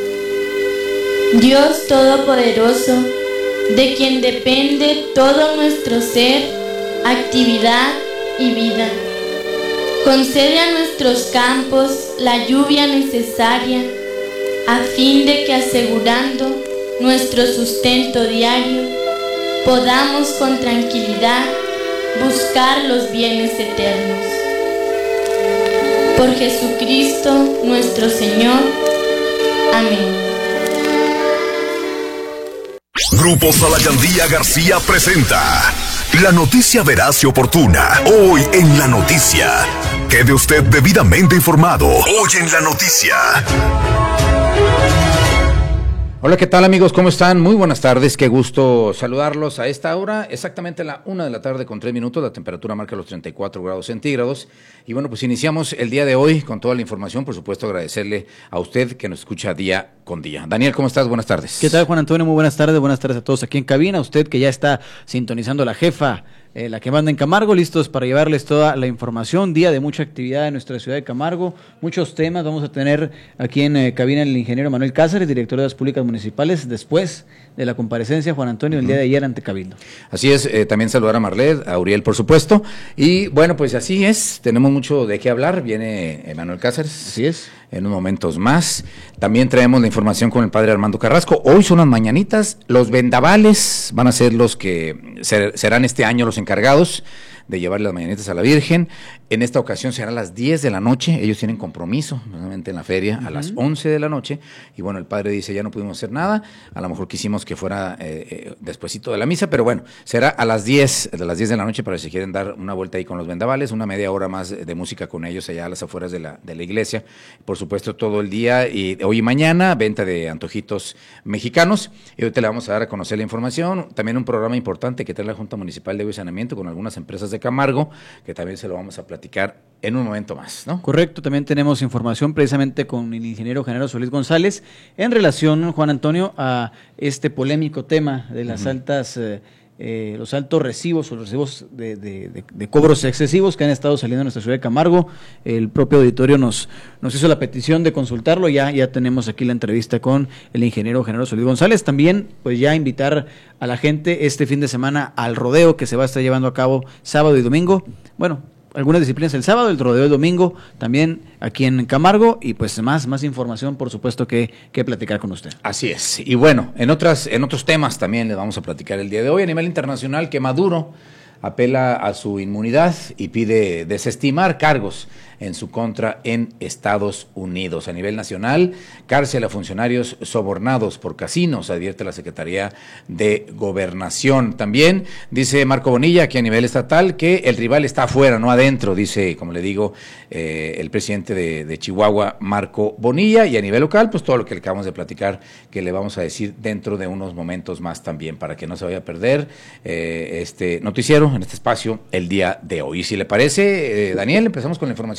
Dios Todopoderoso, de quien depende todo nuestro ser, actividad y vida, concede a nuestros campos la lluvia necesaria a fin de que, asegurando nuestro sustento diario, podamos con tranquilidad buscar los bienes eternos. Por Jesucristo nuestro Señor. Amén. Grupo Salayandía García presenta la noticia veraz y oportuna. Hoy en La Noticia. Quede usted debidamente informado. Hoy en La Noticia. Hola, ¿qué tal, amigos? ¿Cómo están? Muy buenas tardes, qué gusto saludarlos a esta hora, exactamente a la una de la tarde con tres minutos, la temperatura marca los treinta y cuatro grados centígrados, y bueno, pues iniciamos el día de hoy con toda la información, por supuesto agradecerle a usted que nos escucha día con día. Daniel, ¿cómo estás? Buenas tardes. ¿Qué tal, Juan Antonio? Muy buenas tardes, buenas tardes a todos aquí en cabina, usted que ya está sintonizando La Jefa, Eh, la que manda en Camargo, listos para llevarles toda la información, día de mucha actividad en nuestra ciudad de Camargo, muchos temas, vamos a tener aquí en eh, cabina el ingeniero Manuel Cáceres, director de las Públicas Municipales, después de la comparecencia, Juan Antonio, el uh-huh. día de ayer ante Cabildo. Así es, eh, también saludar a Marlet, a Uriel, por supuesto, y bueno, pues así es, tenemos mucho de qué hablar, viene Manuel Cáceres. Así es. En unos momentos más. También traemos la información con el padre Armando Carrasco. Hoy son las mañanitas. Los vendavales van a ser los que ser, serán este año los encargados de llevarle las mañanitas a la Virgen. En esta ocasión será a las diez de la noche. Ellos tienen compromiso, nuevamente en la feria, uh-huh. a las once de la noche. Y bueno, el padre dice, ya no pudimos hacer nada. A lo mejor quisimos que fuera eh, eh, despuesito de la misa, pero bueno, será a las diez, de las diez de la noche, para si quieren dar una vuelta ahí con los vendavales, una media hora más de música con ellos allá a las afueras de la, de la iglesia. Por supuesto, todo el día, y hoy y mañana, venta de antojitos mexicanos. Y ahorita le vamos a dar a conocer la información. También un programa importante que trae la Junta Municipal de Agua y Saneamiento con algunas empresas de Camargo, que también se lo vamos a platicar en un momento más, ¿no? Correcto, también tenemos información precisamente con el ingeniero Genaro Solís González en relación, Juan Antonio, a este polémico tema de las uh-huh. altas, eh, eh, los altos recibos o los recibos de, de, de, de cobros excesivos que han estado saliendo en nuestra ciudad de Camargo. El propio auditorio nos, nos hizo la petición de consultarlo, ya, ya tenemos aquí la entrevista con el ingeniero Genaro Solís González. También, pues ya invitar a la gente este fin de semana al rodeo que se va a estar llevando a cabo sábado y domingo. Bueno, algunas disciplinas el sábado, el rodeo el domingo, también aquí en Camargo, y pues más, más información, por supuesto, que, que platicar con usted. Así es. Y bueno, en otras, en otros temas también les vamos a platicar el día de hoy. A nivel internacional, que Maduro apela a su inmunidad y pide desestimar cargos en su contra en Estados Unidos. A nivel nacional, cárcel a funcionarios sobornados por casinos, advierte la Secretaría de Gobernación. También dice Marco Bonilla que a nivel estatal que el rival está afuera, no adentro, dice, como le digo, eh, el presidente de, de Chihuahua, Marco Bonilla, y a nivel local, pues todo lo que le acabamos de platicar, que le vamos a decir dentro de unos momentos más también, para que no se vaya a perder eh, este noticiero en este espacio el día de hoy. Y si le parece, eh, Daniel, empezamos con la información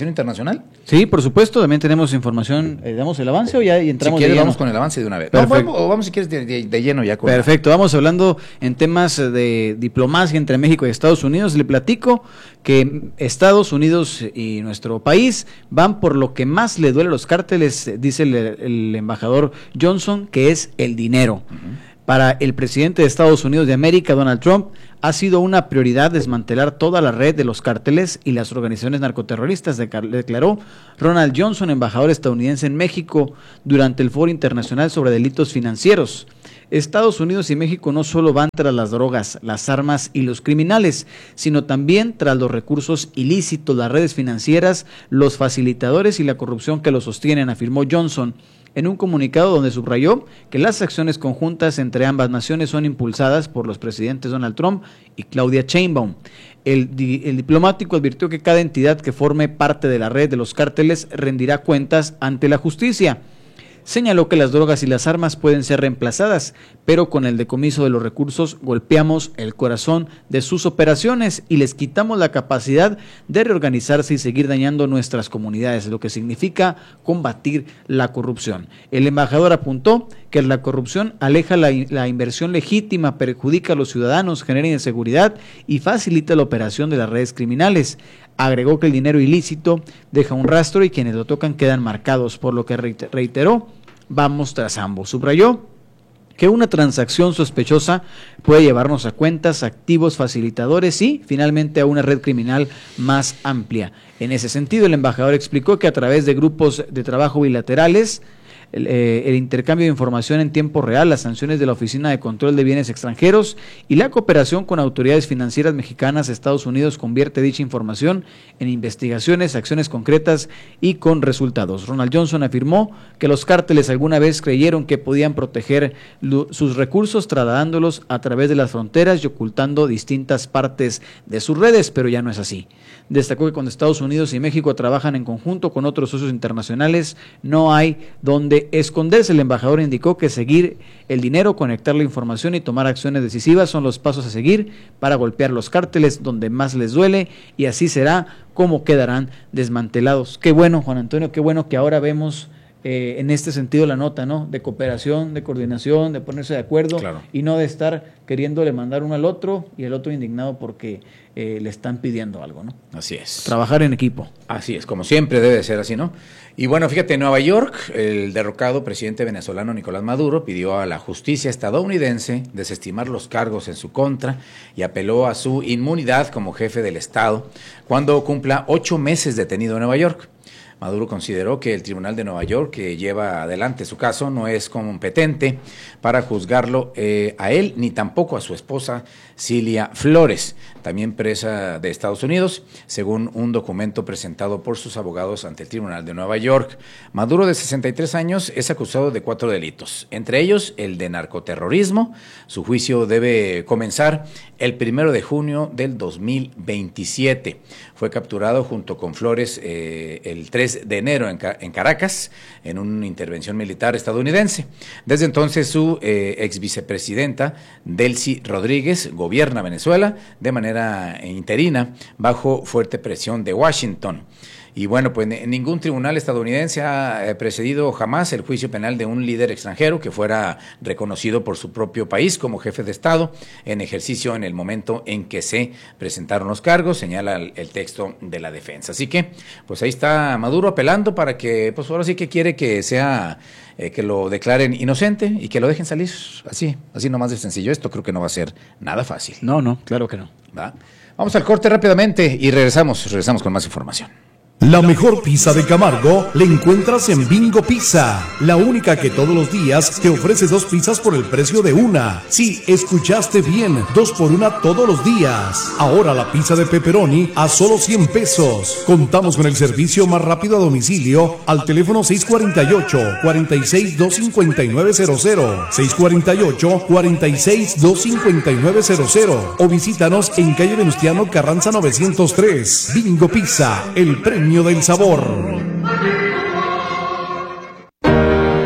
internacional? Sí, por supuesto, también tenemos información. Eh, ¿Damos el avance o ya y entramos si quieres, de lleno? vamos con el avance de una vez. Perfecto. No, vamos, o vamos si quieres de, de, de lleno ya con... Perfecto, vamos hablando en temas de diplomacia entre México y Estados Unidos. Le platico que Estados Unidos y nuestro país van por lo que más le duele a los cárteles, dice el, el embajador Johnson, que es el dinero. Uh-huh. Para el presidente de Estados Unidos de América, Donald Trump, ha sido una prioridad desmantelar toda la red de los cárteles y las organizaciones narcoterroristas, declaró Ronald Johnson, embajador estadounidense en México, durante el Foro Internacional sobre Delitos Financieros. Estados Unidos y México no solo van tras las drogas, las armas y los criminales, sino también tras los recursos ilícitos, las redes financieras, los facilitadores y la corrupción que los sostienen, afirmó Johnson en un comunicado donde subrayó que las acciones conjuntas entre ambas naciones son impulsadas por los presidentes Donald Trump y Claudia Sheinbaum. El, el diplomático advirtió que cada entidad que forme parte de la red de los cárteles rendirá cuentas ante la justicia. Señaló que las drogas y las armas pueden ser reemplazadas, pero con el decomiso de los recursos golpeamos el corazón de sus operaciones y les quitamos la capacidad de reorganizarse y seguir dañando nuestras comunidades, lo que significa combatir la corrupción. El embajador apuntó que la corrupción aleja la, la inversión legítima, perjudica a los ciudadanos, genera inseguridad y facilita la operación de las redes criminales. Agregó que el dinero ilícito deja un rastro y quienes lo tocan quedan marcados, por lo que reiteró, vamos tras ambos. Subrayó que una transacción sospechosa puede llevarnos a cuentas, activos, facilitadores y, finalmente, a una red criminal más amplia. En ese sentido, el embajador explicó que a través de grupos de trabajo bilaterales, El, eh, el intercambio de información en tiempo real, las sanciones de la Oficina de Control de Bienes Extranjeros y la cooperación con autoridades financieras mexicanas, Estados Unidos convierte dicha información en investigaciones, acciones concretas y con resultados. Ronald Johnson afirmó que los cárteles alguna vez creyeron que podían proteger lo, sus recursos trasladándolos a través de las fronteras y ocultando distintas partes de sus redes, pero ya no es así. Destacó que cuando Estados Unidos y México trabajan en conjunto con otros socios internacionales, no hay donde esconderse. El embajador indicó que seguir el dinero, conectar la información y tomar acciones decisivas son los pasos a seguir para golpear los cárteles donde más les duele, y así será como quedarán desmantelados. Qué bueno, Juan Antonio, qué bueno que ahora vemos eh, en este sentido la nota, ¿no? De cooperación, de coordinación, de ponerse de acuerdo, claro, y no de estar queriéndole mandar uno al otro y el otro indignado porque eh, le están pidiendo algo, ¿no? Así es. Trabajar en equipo. Así es, como siempre debe ser así, ¿no? Y bueno, fíjate, en Nueva York, el derrocado presidente venezolano Nicolás Maduro pidió a la justicia estadounidense desestimar los cargos en su contra y apeló a su inmunidad como jefe del Estado cuando cumpla ocho meses detenido en Nueva York. Maduro consideró que el Tribunal de Nueva York, que lleva adelante su caso, no es competente para juzgarlo eh, a él ni tampoco a su esposa Cilia Flores, también presa de Estados Unidos, según un documento presentado por sus abogados ante el Tribunal de Nueva York. Maduro, de sesenta y tres años, es acusado de cuatro delitos, entre ellos el de narcoterrorismo. Su juicio debe comenzar el primero de junio del dos mil veintisiete. Fue capturado junto con Flores eh, el tres de enero en, Ca- en Caracas, en una intervención militar estadounidense. Desde entonces, su eh, ex vicepresidenta, Delcy Rodríguez, gobierna Venezuela de manera interina, bajo fuerte presión de Washington. Y bueno, pues ningún tribunal estadounidense ha precedido jamás el juicio penal de un líder extranjero que fuera reconocido por su propio país como jefe de Estado en ejercicio en el momento en que se presentaron los cargos, señala el, el texto de la defensa. Así que, pues ahí está Maduro apelando para que, pues ahora sí que quiere que sea, eh, que lo declaren inocente y que lo dejen salir así, así nomás de sencillo. Esto creo que no va a ser nada fácil. No, no, claro que no. ¿Va? Vamos al corte rápidamente y regresamos, regresamos con más información. La mejor pizza de Camargo la encuentras en Bingo Pizza, la única que todos los días te ofrece dos pizzas por el precio de una. Sí, escuchaste bien, dos por una todos los días. Ahora la pizza de pepperoni a solo cien pesos. Contamos con el servicio más rápido a domicilio al teléfono seis cuatro ocho, cuatro seis dos, cinco nueve cero cero, seis cuatro ocho, cuatro seis dos, cinco nueve cero cero, o visítanos en calle Venustiano Carranza novecientos tres. Bingo Pizza, el premio del sabor. Con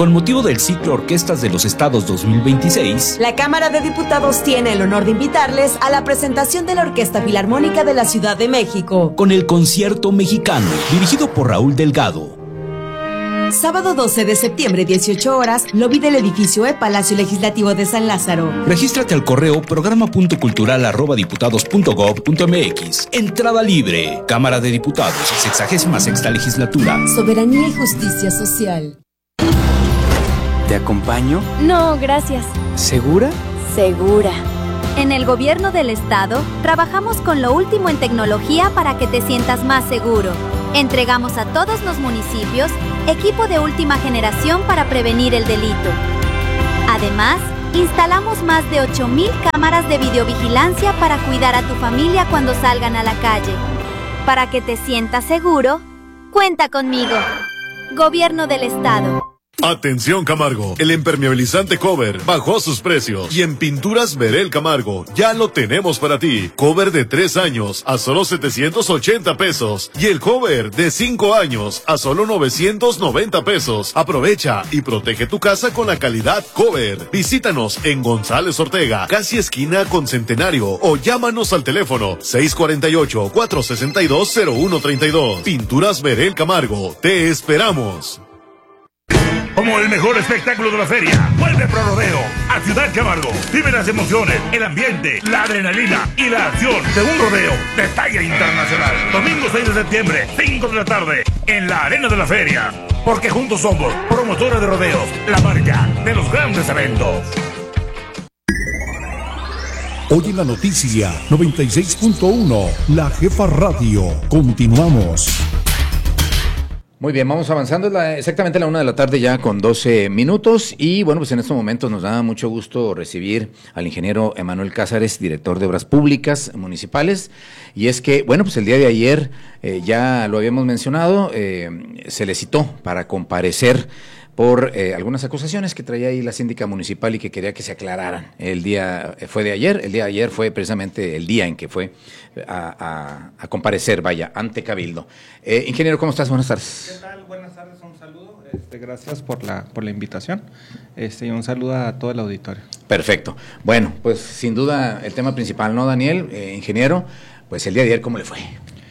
con motivo del ciclo Orquestas de los Estados dos mil veintiséis, la Cámara de Diputados tiene el honor de invitarles a la presentación de la Orquesta Filarmónica de la Ciudad de México, con el Concierto Mexicano, dirigido por Raúl Delgado. Sábado doce de septiembre, dieciocho horas, lobby del edificio E, Palacio Legislativo de San Lázaro. Regístrate al correo programa punto cultural arroba diputados punto gob punto mx. Entrada libre. Cámara de Diputados, sexagésima sexta legislatura. Soberanía y justicia social. ¿Te acompaño? No, gracias. ¿Segura? Segura. En el Gobierno del Estado, trabajamos con lo último en tecnología para que te sientas más seguro. Entregamos a todos los municipios equipo de última generación para prevenir el delito. Además, instalamos más de ocho mil cámaras de videovigilancia para cuidar a tu familia cuando salgan a la calle. Para que te sientas seguro, cuenta conmigo. Gobierno del Estado. Atención Camargo, el impermeabilizante Cover bajó sus precios y en Pinturas Verel Camargo ya lo tenemos para ti. Cover de tres años a solo setecientos ochenta pesos y el Cover de cinco años a solo novecientos noventa pesos. Aprovecha y protege tu casa con la calidad Cover. Visítanos en González Ortega, casi esquina con Centenario, o llámanos al teléfono seis cuatro ocho, cuatro seis dos, cero uno tres dos. Pinturas Verel Camargo, te esperamos. Como el mejor espectáculo de la feria, vuelve Pro Rodeo a Ciudad Camargo. Vive las emociones, el ambiente, la adrenalina y la acción de un rodeo de talla internacional. Domingo seis de septiembre, cinco de la tarde, en la arena de la feria. Porque juntos somos promotores de rodeos, la marca de los grandes eventos. Hoy en la noticia noventa y seis punto uno, La Jefa Radio. Continuamos. Muy bien, vamos avanzando, es la, exactamente a la una de la tarde ya con doce minutos y bueno, pues en estos momentos nos da mucho gusto recibir al ingeniero Emanuel Cázares, director de Obras Públicas Municipales, y es que, bueno, pues el día de ayer, eh, ya lo habíamos mencionado, eh, se le citó para comparecer por eh, algunas acusaciones que traía ahí la síndica municipal y que quería que se aclararan. El día eh, fue de ayer, el día de ayer fue precisamente el día en que fue a, a, a comparecer, vaya, ante Cabildo. Eh, ingeniero, ¿cómo estás? Buenas tardes. ¿Qué tal? Buenas tardes, un saludo. Este, gracias por la, por la invitación este, y un saludo a todo el auditorio. Perfecto. Bueno, pues sin duda el tema principal, ¿no, Daniel? Eh, ingeniero, pues el día de ayer, ¿cómo le fue?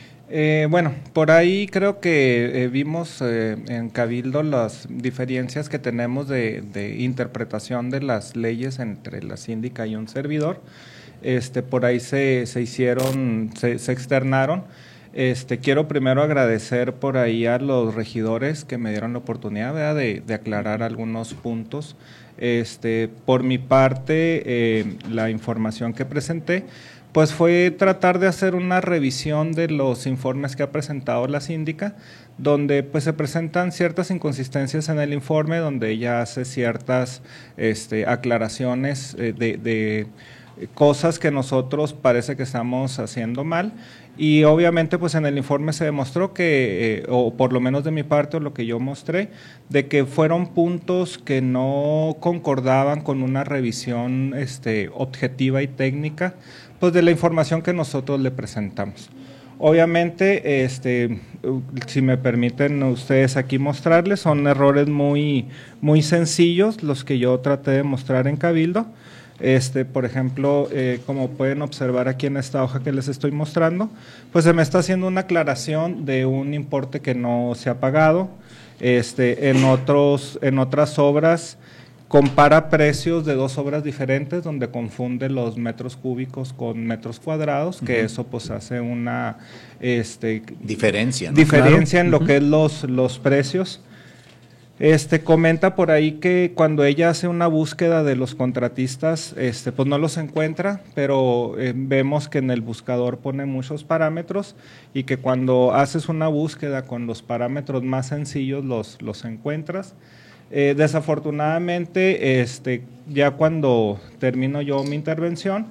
Eh, bueno, por ahí creo que eh, vimos eh, en Cabildo las diferencias que tenemos de, de interpretación de las leyes entre la síndica y un servidor. Este, por ahí se, se hicieron, se, se externaron. Este, quiero primero agradecer por ahí a los regidores que me dieron la oportunidad, ¿verdad?, de, de aclarar algunos puntos. Este, por mi parte, eh, la información que presenté, pues fue tratar de hacer una revisión de los informes que ha presentado la síndica, donde pues se presentan ciertas inconsistencias en el informe, donde ella hace ciertas este, aclaraciones eh, de, de cosas que nosotros parece que estamos haciendo mal, y obviamente pues en el informe se demostró que, eh, o por lo menos de mi parte, o lo que yo mostré, de que fueron puntos que no concordaban con una revisión este, objetiva y técnica, pues de la información que nosotros le presentamos. Obviamente, este, si me permiten ustedes aquí mostrarles, son errores muy, muy sencillos los que yo traté de mostrar en Cabildo. Este, por ejemplo, eh, como pueden observar aquí en esta hoja que les estoy mostrando, pues se me está haciendo una aclaración de un importe que no se ha pagado. Este, en otros, en otras obras compara precios de dos obras diferentes, donde confunde los metros cúbicos con metros cuadrados, que uh-huh. eso pues hace una este, diferencia, ¿no? diferencia Claro. en lo uh-huh. que es los, los precios. Este, comenta por ahí que cuando ella hace una búsqueda de los contratistas, este, pues no los encuentra, pero eh, vemos que en el buscador pone muchos parámetros y que cuando haces una búsqueda con los parámetros más sencillos los, los encuentras. Eh, desafortunadamente, este, ya cuando termino yo mi intervención,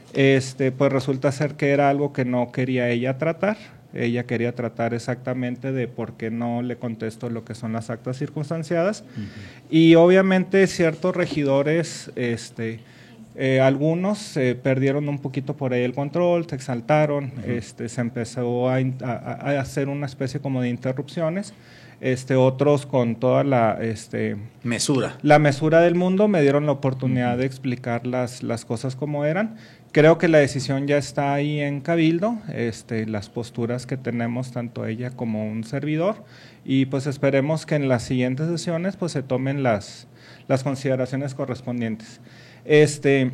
este, pues resulta ser que era algo que no quería ella tratar. Ella quería tratar exactamente de por qué no le contesto lo que son las actas circunstanciadas. Uh-huh. Y obviamente ciertos regidores, este, Eh, algunos eh, perdieron un poquito por ahí el control, se exaltaron, uh-huh. este, se empezó a, a, a hacer una especie como de interrupciones. Este, otros con toda la este, mesura. La mesura del mundo me dieron la oportunidad uh-huh. de explicar las, las cosas como eran. Creo que la decisión ya está ahí en Cabildo, este, las posturas que tenemos tanto ella como un servidor, y pues esperemos que en las siguientes sesiones pues se tomen las, las consideraciones correspondientes. Este,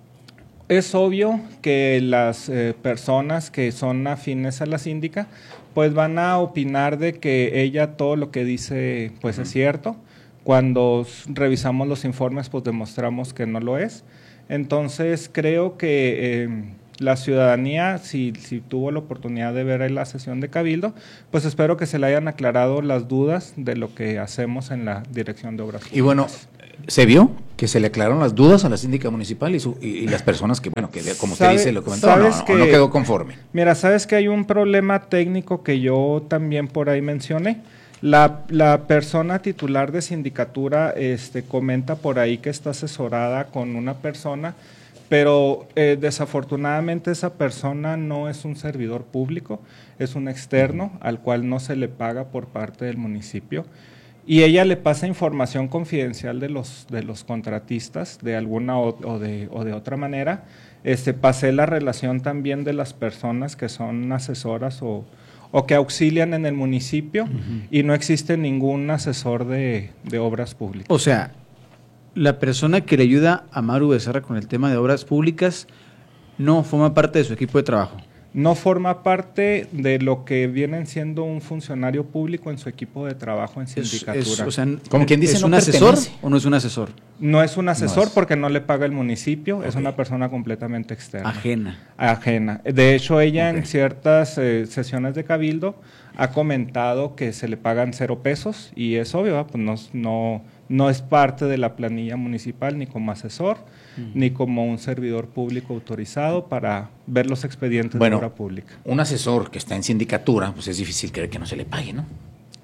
es obvio que las eh, personas que son afines a la síndica pues van a opinar de que ella todo lo que dice pues uh-huh. es cierto. Cuando revisamos los informes pues demostramos que no lo es. Entonces creo que eh, la ciudadanía, si, si tuvo la oportunidad de ver la sesión de Cabildo, pues espero que se le hayan aclarado las dudas de lo que hacemos en la Dirección de Obras Públicas. Y bueno, se vio que se le aclararon las dudas a la síndica municipal y, su, y, y las personas que, bueno, que como usted dice, lo comentó, no, no, que, no quedó conforme. Mira, sabes que hay un problema técnico que yo también por ahí mencioné. La, la persona titular de sindicatura este, comenta por ahí que está asesorada con una persona, pero eh, desafortunadamente esa persona no es un servidor público, es un externo al cual no se le paga por parte del municipio. Y ella le pasa información confidencial de los, de los contratistas de alguna o, o, de, o de otra manera. Este, pasé la relación también de las personas que son asesoras o, o que auxilian en el municipio uh-huh. y no existe ningún asesor de, de obras públicas. O sea, la persona que le ayuda a Maru Becerra con el tema de obras públicas no forma parte de su equipo de trabajo. No forma parte de lo que vienen siendo un funcionario público en su equipo de trabajo en sindicatura. Es, es, o sea, como quien dice, ¿es no un asesor o no es un asesor? No es un asesor no es. porque no le paga el municipio, okay. es una persona completamente externa. Ajena. Ajena. De hecho, ella okay. en ciertas eh, sesiones de Cabildo ha comentado que se le pagan cero pesos y es obvio, ¿eh? pues no, no, no es parte de la planilla municipal ni como asesor, uh-huh. ni como un servidor público autorizado para ver los expedientes bueno, de obra pública. Un asesor que está en sindicatura, pues es difícil creer que no se le pague, ¿no?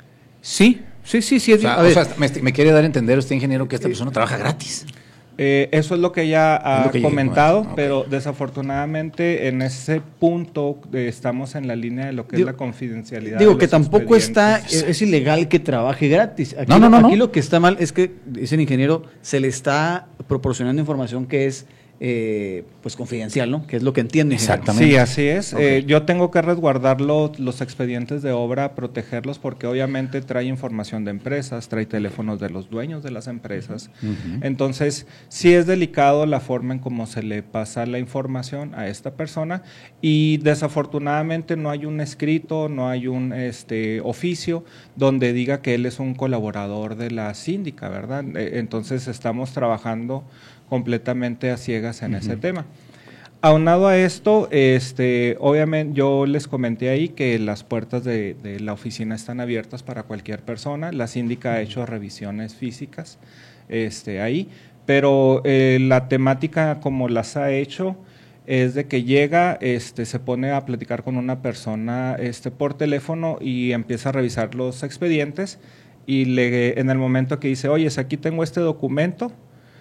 Sí, sí, sí, sí. O sea, o sea me, me quiere dar a entender usted, ingeniero, que esta persona trabaja gratis. Eh, eso es lo que ella ha que comentado, okay. pero desafortunadamente en ese punto eh, estamos en la línea de lo que digo, es la confidencialidad. Digo que tampoco está, es ilegal que trabaje gratis. Aquí, no, no, no, aquí no. lo que está mal es que ese ingeniero se le está proporcionando información que es eh, pues confidencial, ¿no? Que es lo que entiende. Exactamente. Sí, así es. Okay. Eh, yo tengo que resguardar los, los expedientes de obra, protegerlos, porque obviamente trae información de empresas, trae teléfonos de los dueños de las empresas. Uh-huh. Entonces, sí es delicado la forma en cómo se le pasa la información a esta persona y desafortunadamente no hay un escrito, no hay un este oficio donde diga que él es un colaborador de la síndica, ¿verdad? Entonces, estamos trabajando completamente a ciegas en uh-huh. ese tema. Aunado a esto, este, obviamente yo les comenté ahí que las puertas de, de la oficina están abiertas para cualquier persona. La síndica ha hecho revisiones físicas este, ahí, pero eh, la temática como las ha hecho es de que llega, este, se pone a platicar con una persona este, por teléfono y empieza a revisar los expedientes y le, en el momento que dice, oye, aquí tengo este documento,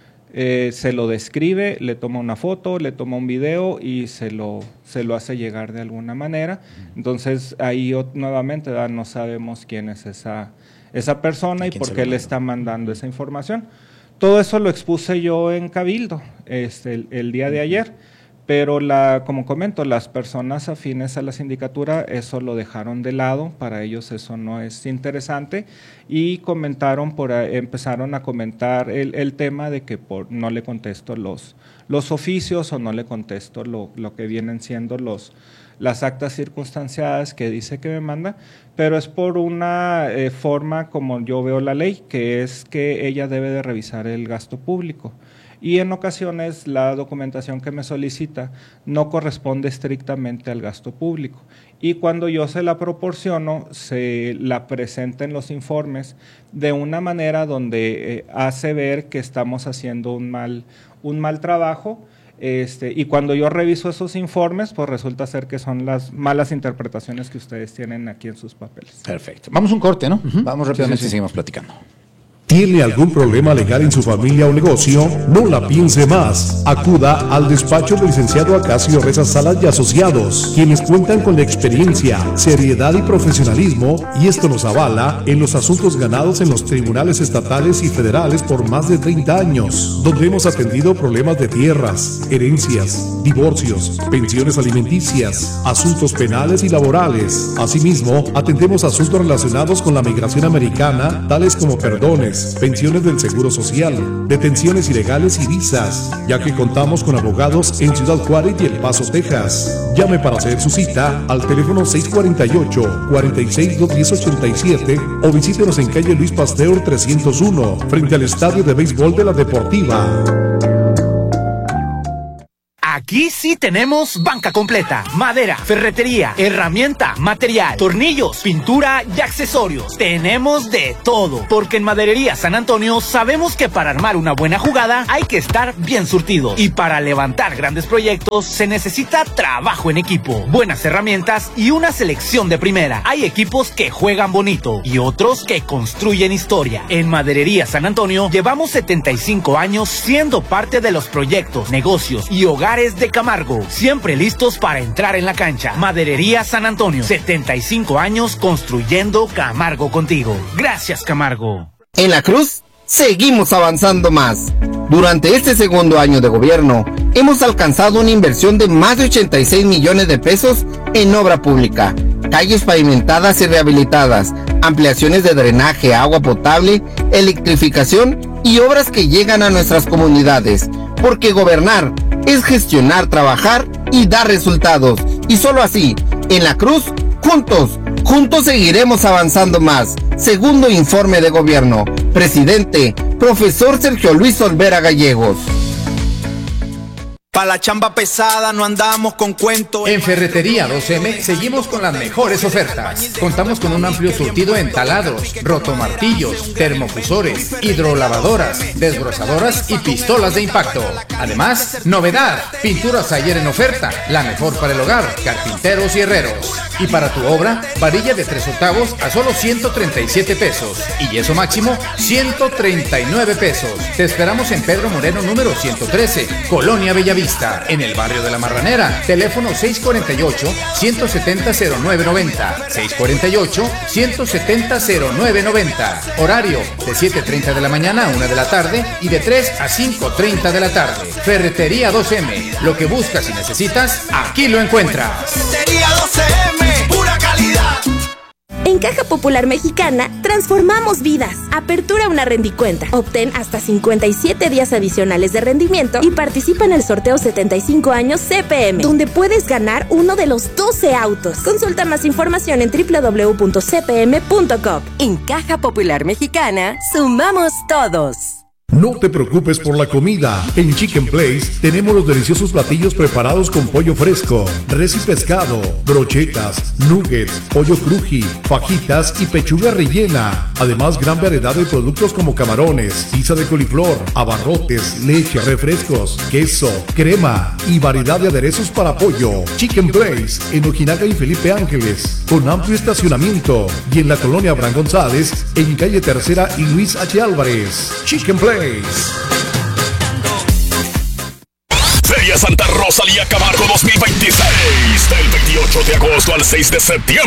Eh, se lo describe, le toma una foto, le toma un video y se lo, se lo hace llegar de alguna manera. Entonces ahí nuevamente ¿verdad? no sabemos quién es esa, esa persona y por qué le está mandando esa información. Todo eso lo expuse yo en Cabildo este, el, el día de ayer, pero la, como comento, las personas afines a la sindicatura eso lo dejaron de lado, para ellos eso no es interesante y comentaron por ahí, empezaron a comentar el, el tema de que por, no le contesto los, los oficios o no le contesto lo, lo que vienen siendo los, las actas circunstanciadas que dice que me manda, pero es por una eh, forma como yo veo la ley, que es que ella debe de revisar el gasto público. Y en ocasiones la documentación que me solicita no corresponde estrictamente al gasto público. Y cuando yo se la proporciono, se la presenta en los informes de una manera donde eh, hace ver que estamos haciendo un mal, un mal trabajo. Este, y cuando yo reviso esos informes, pues resulta ser que son las malas interpretaciones que ustedes tienen aquí en sus papeles. Perfecto. Vamos a un corte, ¿no? Uh-huh. Vamos rápidamente sí, sí, sí. y seguimos platicando. ¿Tiene algún problema legal en su familia o negocio? No la piense más. Acuda al despacho del licenciado Acacio Reza Salas y Asociados, quienes cuentan con la experiencia, seriedad y profesionalismo, y esto nos avala en los asuntos ganados en los tribunales estatales y federales por más de treinta años, donde hemos atendido problemas de tierras, herencias, divorcios, pensiones alimenticias, asuntos penales y laborales. Asimismo, atendemos asuntos relacionados con la migración americana, tales como perdones, pensiones del Seguro Social, detenciones ilegales y visas, ya que contamos con abogados en Ciudad Juárez y El Paso, Texas. Llame para hacer su cita al teléfono seis cuatro ocho, cuatro seis, dos uno cero, ocho siete o visítenos en calle Luis Pasteur trescientos uno, frente al Estadio de Béisbol de la Deportiva. Aquí sí tenemos banca completa, madera, ferretería, herramienta, material, tornillos, pintura y accesorios. Tenemos de todo, porque en Maderería San Antonio sabemos que para armar una buena jugada hay que estar bien surtido. Y para levantar grandes proyectos se necesita trabajo en equipo, buenas herramientas y una selección de primera. Hay equipos que juegan bonito y otros que construyen historia. En Maderería San Antonio llevamos setenta y cinco años siendo parte de los proyectos, negocios y hogares de Camargo, siempre listos para entrar en la cancha. Maderería San Antonio, setenta y cinco años construyendo Camargo contigo. Gracias, Camargo. En La Cruz, seguimos avanzando más. Durante este segundo año de gobierno, hemos alcanzado una inversión de más de ochenta y seis millones de pesos en obra pública, calles pavimentadas y rehabilitadas, ampliaciones de drenaje, agua potable, electrificación y obras que llegan a nuestras comunidades, porque gobernar es gestionar, trabajar y dar resultados. Y solo así, en La Cruz, juntos, juntos seguiremos avanzando más. Segundo informe de gobierno. Presidente, profesor Sergio Luis Olvera Gallegos. Pa' la chamba pesada no andamos con cuentos. En Ferretería dos eme seguimos con las mejores ofertas. Contamos con un amplio surtido en taladros, rotomartillos, termofusores, hidrolavadoras, desbrozadoras y pistolas de impacto. Además, novedad, pinturas ayer en oferta, la mejor para el hogar, carpinteros y herreros. Y para tu obra, varilla de tres octavos a solo ciento treinta y siete pesos y yeso máximo ciento treinta y nueve pesos. Te esperamos en Pedro Moreno número ciento trece, Colonia Bellavista, en el barrio de La Marranera. Teléfono seis cuatro ocho, uno siete cero, cero nueve nueve cero, seis cuatro ocho, uno siete cero, cero nueve nueve cero. Horario de siete treinta de la mañana a una de la tarde y de tres a cinco treinta de la tarde. Ferretería dos eme, lo que buscas y necesitas, aquí lo encuentras. Ferretería dos eme, pura calidad. En Caja Popular Mexicana, transformamos vidas. Apertura una rendicuenta. Obtén hasta cincuenta y siete días adicionales de rendimiento y participa en el sorteo setenta y cinco años C P M, donde puedes ganar uno de los doce autos. Consulta más información en doble u doble u doble u punto c p m punto com. En Caja Popular Mexicana, sumamos todos. No te preocupes por la comida. En Chicken Place tenemos los deliciosos platillos preparados con pollo fresco, res y pescado, brochetas, nuggets, pollo cruji, fajitas y pechuga rellena. Además, gran variedad de productos como camarones, pizza de coliflor, abarrotes, leche, refrescos, queso, crema y variedad de aderezos para pollo. Chicken Place en Ojinaga y Felipe Ángeles, con amplio estacionamiento, y en la colonia Abraham González, en calle Tercera y Luis H. Álvarez. Chicken Place. Feria Santa Rosalía Camargo dos mil veintiséis, del veintiocho de agosto al seis de septiembre.